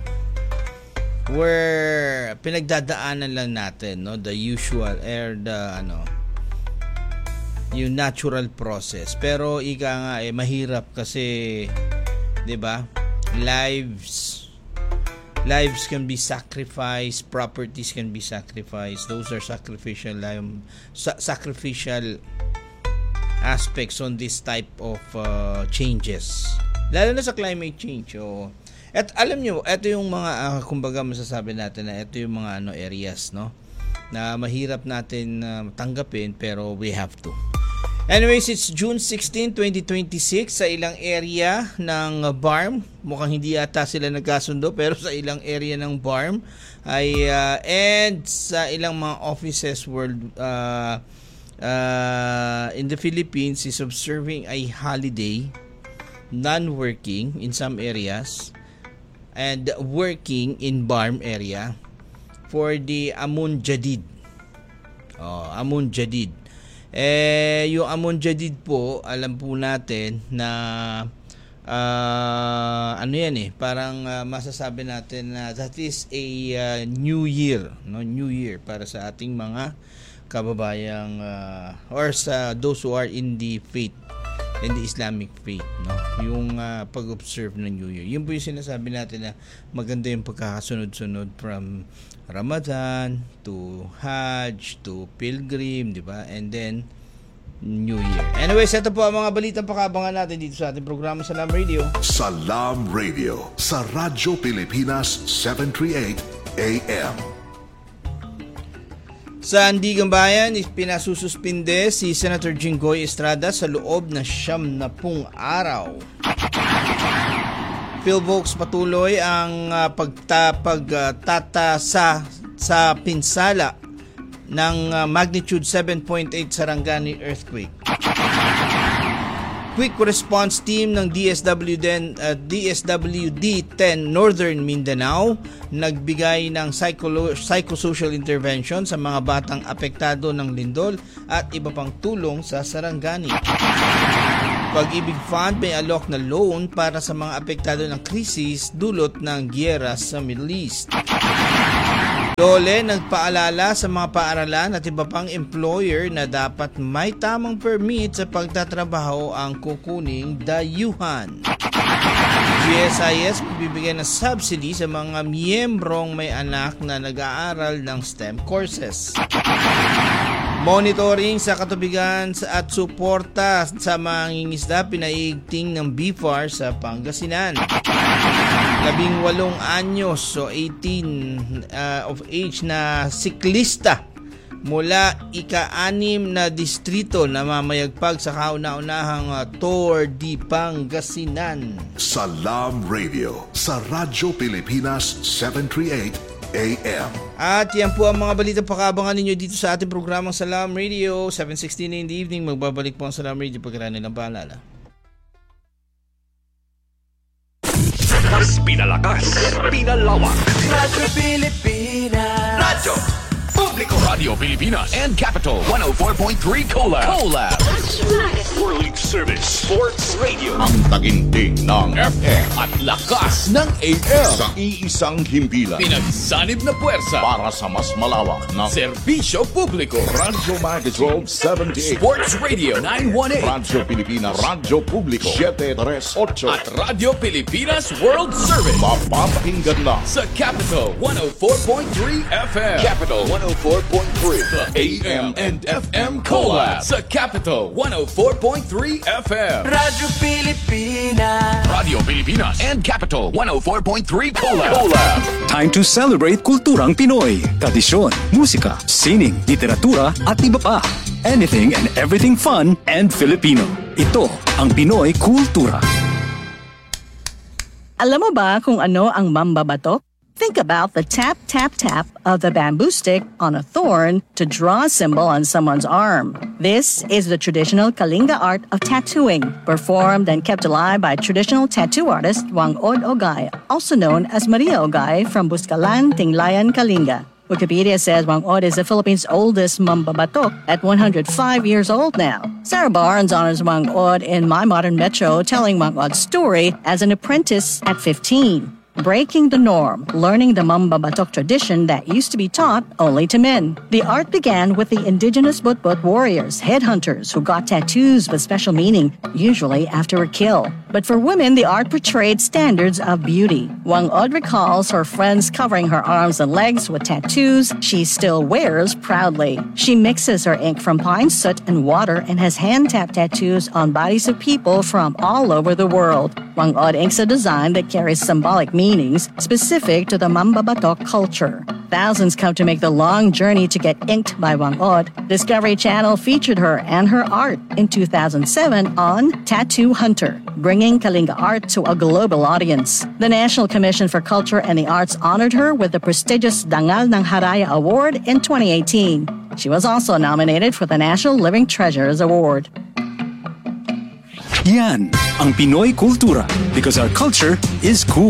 Where pinagdadaanan lang natin, no, the usual or the ano, yung natural process. Pero ika nga eh mahirap kasi, 'di ba? Lives Lives can be sacrificed, properties can be sacrificed. Those are sacrificial um, sa- sacrificial aspects on this type of uh, changes. Lalo na sa climate change. Oh. At alam nyo, ito yung mga uh, kumbaga masasabi natin na ito yung mga ano areas, no, na mahirap natin uh, tanggapin pero we have to. Anyways, it's June sixteenth, twenty twenty-six sa ilang area ng B A R M. Mukhang hindi ata sila nagkasundo pero sa ilang area ng B A R M ay uh, and sa ilang mga offices world uh, uh, in the Philippines is observing a holiday, non-working in some areas and working in B A R M area for the Amun Jadid. Oh, Amun Jadid. Eh, yung Amun Jadid po, alam po natin na uh, ano yan eh, parang uh, masasabi natin na that is a uh, new year, no, new year para sa ating mga kababayang uh, or sa those who are in the faith, in the Islamic faith, no, yung uh, pag-observe ng New Year. Yun po yung sinasabi natin na maganda yung pagkakasunod-sunod from Ramadan to Hajj to Pilgrim, di ba? And then New Year. Anyways, ito po ang mga balitang pakabangan natin dito sa ating programa Salam Radio. Salam Radio sa Radyo Pilipinas seven thirty-eight A M. Sa Andigang Bayan, pinasususpinde si Senator Jinggoy Estrada sa loob na siyam na pung araw. PhilVolks patuloy ang uh, pagtatasa uh, sa pinsala ng uh, magnitude seven point eight Sarangani earthquake. Quick response team ng D S W D, uh, D S W D ten Northern Mindanao nagbigay ng psycholo- psychosocial intervention sa mga batang apektado ng lindol at iba pang tulong sa Sarangani. Pag-ibig Fund may alok na loan para sa mga apektado ng krisis dulot ng giyera sa Middle East. Dole nagpaalala sa mga paaralan at iba pang employer na dapat may tamang permit sa pagtatrabaho ang kukuning dayuhan. G S I S bibigyan ng subsidy sa mga miyembrong may anak na nag-aaral ng STEM courses. Monitoring sa katubigan at suporta sa mangingisda pinaigting ng B F A R sa Pangasinan. Labing walong anyos, so eighteen uh, of age na siklista mula ika-anim na distrito na mamayagpag sa kauna-unahang uh, Tour de Pangasinan. Salam Radio sa Radyo Pilipinas seven thirty-eight A M. At yan po ang mga balita pakaabangan ninyo dito sa ating programang Salam Radio, seven sixteen in the evening. Magbabalik po ang Salam Radio pagkaraan nilang paalala. Mas pinalakas, pinalawak. Radyo Pilipinas. Radyo Publiko. Radio Pilipinas and Capital one oh four point three Collab. Collab. World Service Sports Radio. Ang taginting ng F M at lakas ng A M. Sa iisang himpilan. Pinagsanib na puwersa para sa mas malawak na serbisyo publiko. Radyo Magazine seventy-eight. Sports Radio nine one eight. Radyo Pilipinas. Radyo Publiko seven thirty-eight. At Radyo Pilipinas World Service. Mapapakinggan na sa Capital one oh four point three F M. Capital one oh four point three. The A M and F M Collab sa Capital one oh four point three F M. Radyo Pilipinas. Radio Pilipinas and Capital one oh four point three Collab. Collab. Time to celebrate kulturang Pinoy. Tradisyon, musika, sining, literatura at iba pa. Anything and everything fun and Filipino. Ito ang Pinoy Kultura. Alam mo ba kung ano ang mambabatok? Think about the tap, tap, tap of the bamboo stick on a thorn to draw a symbol on someone's arm. This is the traditional Kalinga art of tattooing, performed and kept alive by traditional tattoo artist Wangod Ogay, also known as Maria Ogay from Buscalan, Tinglayan, Kalinga. Wikipedia says Wangod is the Philippines' oldest mambabatok at one hundred five years old now. Sarah Barnes honors Wangod in My Modern Metro, telling Wangod's story as an apprentice at fifteen. Breaking the norm, learning the mambabatok tradition that used to be taught only to men. The art began with the indigenous Butbut warriors, headhunters, who got tattoos with special meaning, usually after a kill. But for women, the art portrayed standards of beauty. Wangod recalls her friends covering her arms and legs with tattoos she still wears proudly. She mixes her ink from pine soot and water and has hand-tapped tattoos on bodies of people from all over the world. Wangod inks a design that carries symbolic meanings specific to the mambabatok culture. Thousands come to make the long journey to get inked by Wangod. Discovery Channel featured her and her art in two thousand seven on Tattoo Hunter, bringing Kalinga art to a global audience. The National Commission for Culture and the Arts honored her with the prestigious Dangal ng Haraya Award in twenty eighteen. She was also nominated for the National Living Treasures Award. Yan ang Pinoy Kultura, because our culture is cool.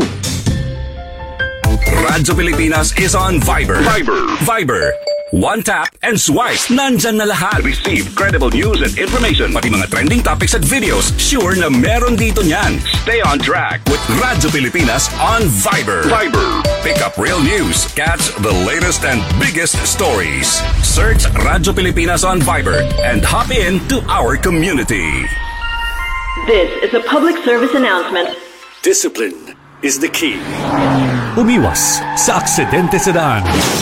Radyo Pilipinas is on Viber. Viber. Viber. One tap and swipe. Nandyan na lahat. Receive credible news and information. Pati mga trending topics at videos. Sure na meron dito niyan. Stay on track with Radyo Pilipinas on Viber. Viber. Pick up real news. Catch the latest and biggest stories. Search Radyo Pilipinas on Viber and hop in to our community. This is a public service announcement. Discipline is the key. Umiwas sa aksidente sa daan.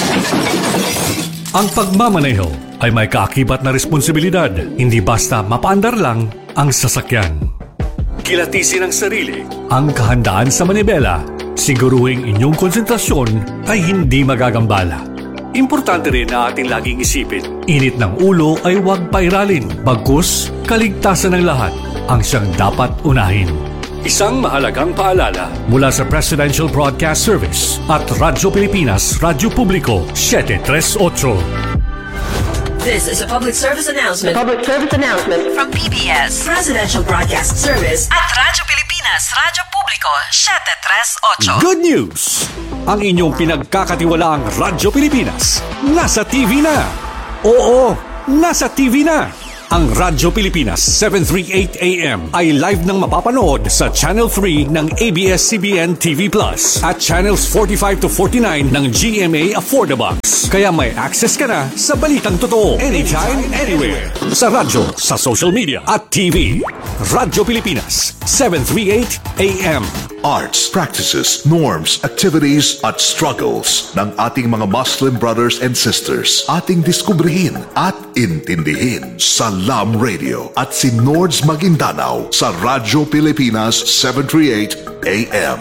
Ang pagmamaneho ay may kaakibat na responsibilidad, hindi basta mapaandar lang ang sasakyan. Kilatisin ang sarili, ang kahandaan sa manibela, siguruhing inyong konsentrasyon ay hindi magagambala. Importante rin na ating laging isipin, init ng ulo ay huwag pairalin, bagkus kaligtasan ng lahat ang siyang dapat unahin. Isang mahalagang paalala mula sa Presidential Broadcast Service at Radyo Pilipinas, Radyo Publiko, seven thirty-eight. This is a public service announcement. Public service announcement from P B S Presidential Broadcast Service at Radyo Pilipinas, Radyo Publiko, seven thirty-eight. Good news! Ang inyong pinagkakatiwalaang Radyo Pilipinas nasa T V na. Oo, nasa T V na. Ang Radyo Pilipinas seven thirty-eight A M ay live nang mapapanood sa Channel three ng A B S C B N T V Plus at Channels forty-five to forty-nine ng G M A Affordabox. Kaya may access ka na sa balitang totoo anytime, anywhere. Sa radyo, sa social media at T V. Radyo Pilipinas seven thirty-eight A M. Arts, practices, norms, activities at struggles ng ating mga Muslim brothers and sisters. Ating diskubrihin at intindihin sa Lam Radio at si Nords Maguindanao sa Radyo Pilipinas seven thirty-eight A M.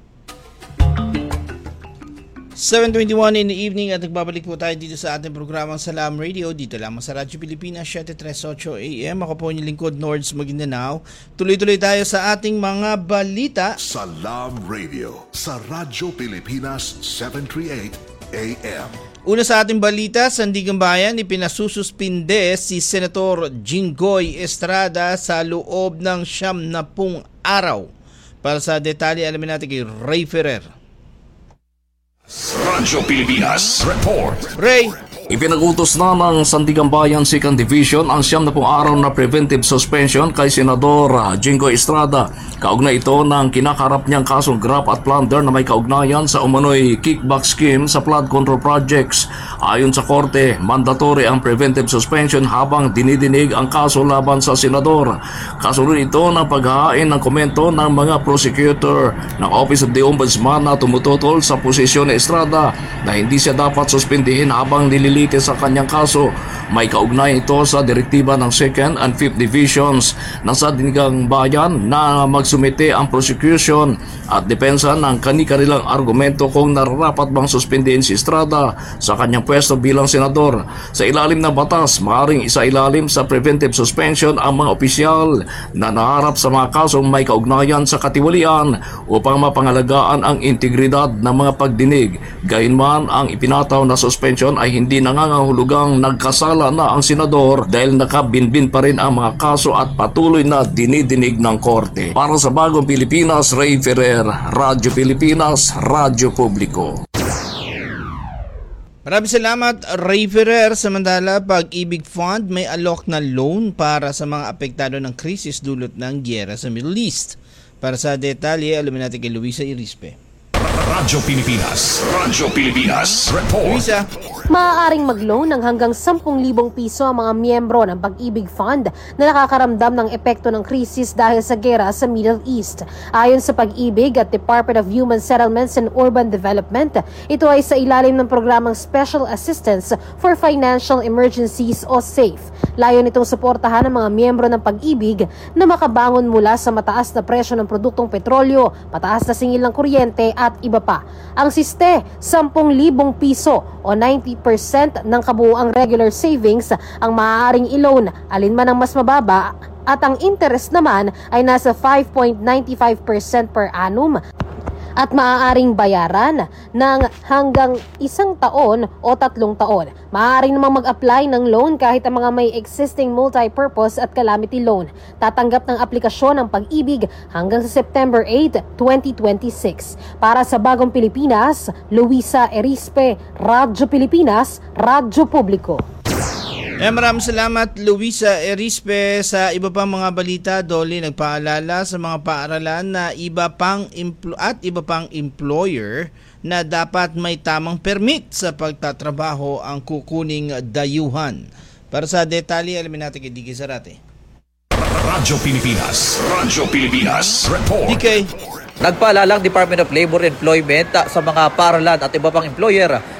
seven twenty-one in the evening at nagbabalik po tayo dito sa ating programang Salam Radio dito lamang sa Radyo Pilipinas seven thirty-eight A M. Ako po yung lingkod Nords Maguindanao. Tuloy-tuloy tayo sa ating mga balita. Salam Radio sa Radyo Pilipinas seven thirty-eight A M. Una sa ating balita, Sandigan Bayan, ipinasususpinde si Senator Jinggoy Estrada sa loob ng siyam na pung araw. Para sa detalye, alamin natin kay Ray Ferrer. Radyo Pilipinas Report. Ray. Ipinagutos na ng Sandigan Bayan second Division ang siyam na pung araw na preventive suspension kay Senador Jinggoy Estrada. Kaugnay ito ng kinakaharap niyang kasong graft at plunder na may kaugnayan sa umano'y kickback scheme sa flood control projects. Ayon sa korte, mandatory ang preventive suspension habang dinidinig ang kaso laban sa senador. Kasunod ito ng paghahain ng komento ng mga prosecutor ng Office of the Ombudsman na tumututol sa posisyon ni Estrada na hindi siya dapat suspindihin habang nililitis sa kanyang kaso. May kaugnay ito sa direktiba ng second and fifth Divisions ng Sandigan Bayan na magsumite ang prosecution at depensa ng kani-kanilang argumento kung nararapat bang suspindihin si Estrada sa kanyang pwesto bilang senador. Sa ilalim ng batas, maaaring isa-ilalim sa preventive suspension ang mga opisyal na naharap sa mga kasong may kaugnayan sa katiwalian upang mapangalagaan ang integridad ng mga pagdinig. Gayunman, ang ipinataw na suspension ay hindi nangangahulugang nagkasala na ang senador dahil nakabinbin pa rin ang mga kaso at patuloy na dinidinig ng korte. Para sa Bagong Pilipinas, Ray Ferrer, Radyo Pilipinas, Radyo Publiko. Maraming salamat, Ray Ferrer. Samantala, Pag-ibig Fund may alok na loan para sa mga apektado ng krisis dulot ng gyera sa Middle East. Para sa detalye, alamin natin kay Luisa Irispe. Radyo Pilipinas, Radyo Pilipinas Report. Luisa. Maaaring mag-loan ng hanggang ten thousand piso ang mga miyembro ng Pag-ibig Fund na nakakaramdam ng epekto ng krisis dahil sa gera sa Middle East. Ayon sa Pag-ibig at Department of Human Settlements and Urban Development, ito ay sa ilalim ng programang Special Assistance for Financial Emergencies o SAFE. Layon itong suportahan ng mga miyembro ng Pag-ibig na makabangon mula sa mataas na presyo ng produktong petrolyo, mataas na singil ng kuryente at iba pa. Ang siste, ten thousand piso o ninety percent ng kabuuang regular savings ang maaaring i-loan, alinman ang mas mababa, at ang interest naman ay nasa five point nine five percent per annum at maaaring bayaran ng hanggang isang taon o tatlong taon. Maaaring namang mag-apply ng loan kahit ang mga may existing multi-purpose at calamity loan. Tatanggap ng aplikasyon ng Pag-ibig hanggang sa September eighth, twenty twenty-six. Para sa Bagong Pilipinas, Luisa Erispe, Radyo Pilipinas, Radyo Publiko. Eh, maraming salamat, Luisa Erispe. Sa iba pang mga balita, Dolly nagpaalala sa mga paaralan na iba pang empl- at iba pang employer na dapat may tamang permit sa pagtatrabaho ang kukuning dayuhan. Para sa detalye, alamin natin kay D K Zarate. Radyo Pilipinas, Radyo Pilipinas Report. D K. Nagpaalala ang Department of Labor and Employment sa mga paaralan at iba pang employer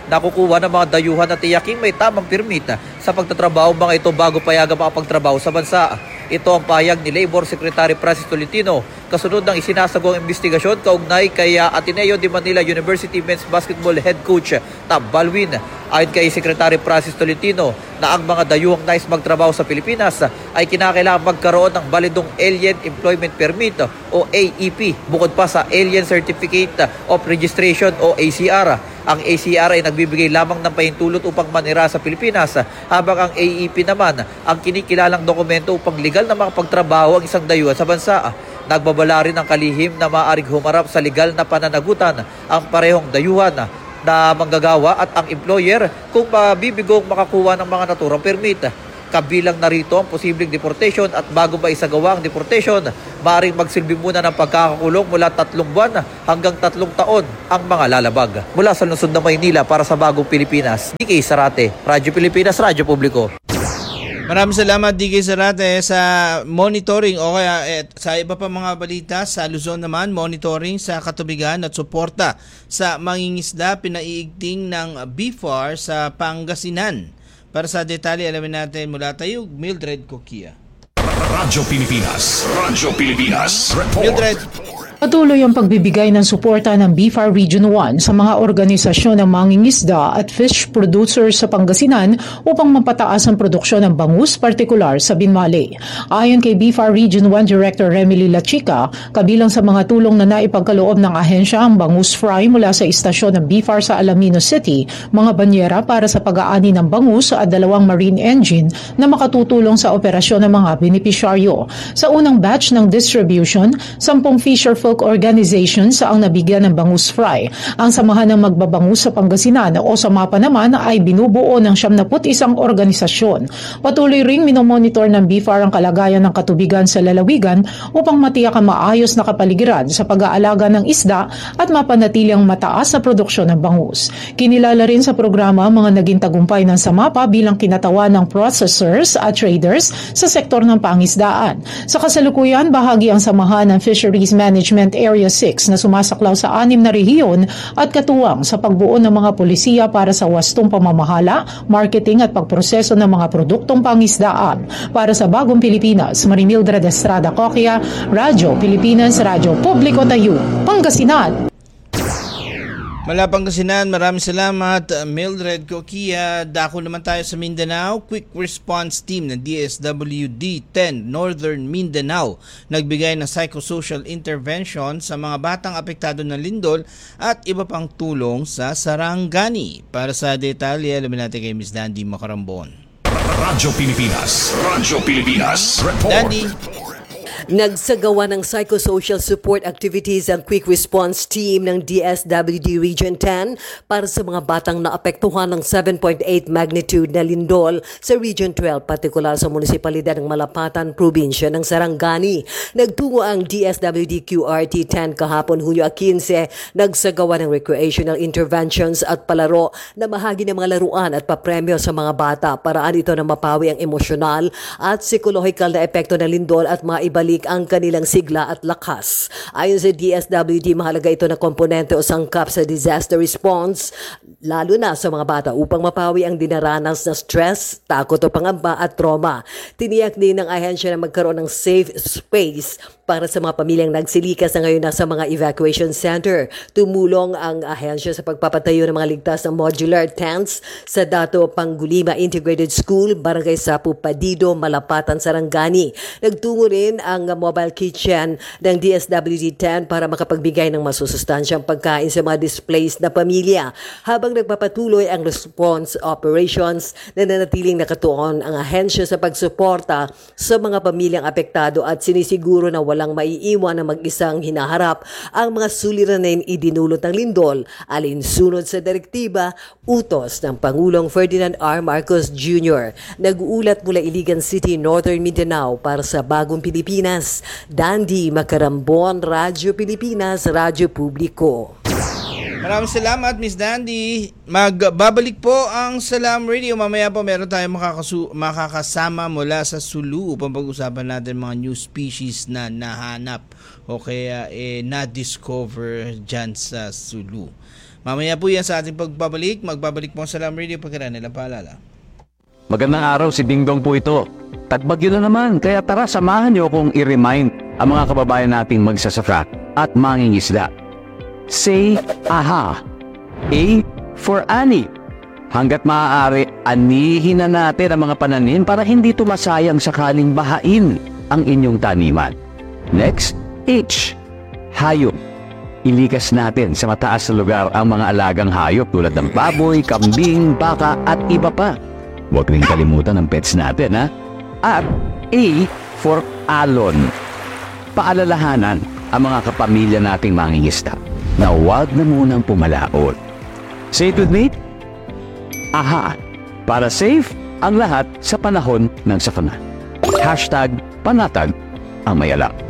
nakukuha ng mga dayuhan na tiyaking may tamang permit sa pagtatrabaho mga ito bago payagan makapagtrabaho sa bansa. Ito ang pahayag ni Labor Secretary Francis Tolentino kasunod ng isinasagawang investigasyon kaugnay kay Ateneo de Manila University Men's Basketball Head Coach Tab Balwin. Ayon kay Secretary Francis Tolentino na ang mga dayuhang nais magtrabaho sa Pilipinas ay kinakailangan magkaroon ng balidong Alien Employment Permit o A E P bukod pa sa Alien Certificate of Registration o A C R. Ang A C R ay nagbibigay lamang ng pahintulot upang manira sa Pilipinas habang ang A E P naman ang kinikilalang dokumento upang legal na makapagtrabaho ang isang dayuhan sa bansa. Nagbabala rin ng kalihim na maaaring humarap sa legal na pananagutan ang parehong dayuhan na manggagawa at ang employer kung mabibigong makakuha ng mga naturang permit. Kabilang narito ang posibleng deportation at bago ba isagawa ang deportation, maaaring magsilbi muna ng pagkakakulong mula tatlong buwan hanggang tatlong taon ang mga lalabag. Mula sa lungsod ng Maynila para sa Bagong Pilipinas, D K Sarate, Radyo Pilipinas, Radyo Publiko. Maraming salamat D K Sarate sa monitoring o kaya eh, sa iba pa mga balita sa Luzon naman, monitoring sa katubigan at suporta sa mangingisda pinaiigting ng B F A R sa Pangasinan. Para sa detalye, alamin natin mula tayo, Mildred Coquia. Radyo Pilipinas. Radyo Pilipinas. Report. Mildred. Patuloy ang pagbibigay ng suporta ng B F A R Region one sa mga organisasyon ng mangingisda at fish producers sa Pangasinan upang mapataas ang produksyon ng bangus, partikular sa Binmali. Ayon kay B F A R Region one Director Remily Lachica, kabilang sa mga tulong na naipagkaloob ng ahensya ang bangus fry mula sa istasyon ng B F A R sa Alaminos City, mga banyera para sa pag-aani ng bangus at dalawang marine engine na makatutulong sa operasyon ng mga benepisyaryo. Sa unang batch ng distribution, sampung fisher folk organizations ang nabigyan ng bangus fry. Ang samahan ng magbabangus sa Pangasinan o sa MAPA naman ay binubuo ng siyam na isang organisasyon. Patuloy ring minomonitor ng B F A R ang kalagayan ng katubigan sa lalawigan upang matiyak ang maayos na kapaligiran sa pag-aalaga ng isda at mapanatiling mataas na produksyon ng bangus. Kinilala rin sa programa mga naging tagumpay ng SAMAPA bilang kinatawan ng processors at traders sa sektor ng pangisdaan. Sa kasalukuyan, bahagi ang samahan ng Fisheries Management Area six na sumasaklaw sa anim na rehiyon at katuwang sa pagbuo ng mga polisiya para sa wastong pamamahala, marketing at pagproseso ng mga produktong pangisdaan. Para sa Bagong Pilipinas, Marimildred Estrada Coquia, Radyo Pilipinas, Radyo Publiko Tayo, Pangasinan. Mula Pangasinan, maraming salamat Mildred Coquia. Dako naman tayo sa Mindanao. Quick Response Team ng D S W D ten Northern Mindanao nagbigay ng psychosocial intervention sa mga batang apektado ng lindol at iba pang tulong sa Sarangani. Para sa detalye, alamin natin kay Miss Dandy Macarambon. Radyo Pilipinas. Radyo Pilipinas. Report. Dandy. Nagsagawa ng psychosocial support activities ang Quick Response Team ng D S W D Region ten para sa mga batang naapektuhan ng seven point eight magnitude na lindol sa Region twelve, partikular sa munisipalidad ng Malapatan, probinsya ng Sarangani. Nagtungo ang D S W D Q R T ten kahapon Hunyo fifteen, nagsagawa ng recreational interventions at palaro na bahagi ng mga laruan at papremyo sa mga bata. Paraan ito na mapawi ang emosyonal at psikolohikal na epekto ng lindol at maibalik ang kanilang sigla at lakas. Ayon sa D S W D, mahalaga ito na komponente o sangkap sa disaster response, lalo na sa mga bata upang mapawi ang dinaranas na stress, takot o pangamba at trauma. Tiniyak din ng ahensya na magkaroon ng safe space para sa mga pamilyang nagsilikas na ngayon nasa mga evacuation center. Tumulong ang ahensya sa pagpapatayo ng mga ligtas na modular tents sa Dato Pangulima Integrated School, Barangay Sapu Padido, Malapatan, Sarangani. Nagtungo rin ang mobile kitchen ng D S W D ten para makapagbigay ng masusustansyang pagkain sa mga displaced na pamilya. Habang nagpapatuloy ang response operations, nananatiling nakatuon ang ahensya sa pagsuporta sa mga pamilyang apektado at sinisiguro na walang maiiwan na mag-isang hinaharap ang mga suliranin idinulot ng lindol, alinsunod sa direktiba, utos ng Pangulong Ferdinand R. Marcos Junior Nag-uulat mula Iligan City, Northern Mindanao para sa Bagong Pilipinas, Dandy Macarambon, Radyo Pilipinas, Radyo Publiko. Maraming salamat, Miss Dandy. Magbabalik po ang Salam Radio. Mamaya po meron tayong makakasu- makakasama mula sa Sulu upang pag-usapan natin mga new species na nahanap o kaya eh, na-discover dyan sa Sulu. Mamaya po yan sa ating pagbabalik. Magbabalik po ang Salam Radio pagkara nilang paalala. Magandang araw, si Dingdong po ito. Tagbagyo na naman, kaya tara samahan niyo kong i-remind ang mga kababayan nating magsasaka at mangingisda. Say aha. A for ani. Hanggat maaari, anihin na natin ang mga pananim para hindi tumasayang sakaling bahain ang inyong taniman. Next, H. Hayop. Ilikas natin sa mataas na lugar ang mga alagang hayop tulad ng baboy, kambing, baka at iba pa. Huwag rin kalimutan ang pets natin, ha? At A for alon. Paalalahanan ang mga kapamilya nating mangingisda na huwag na munang pumalaot. Say it with me. Aha, para safe ang lahat sa panahon ng sakuna. Hashtag panatag ang mayalak.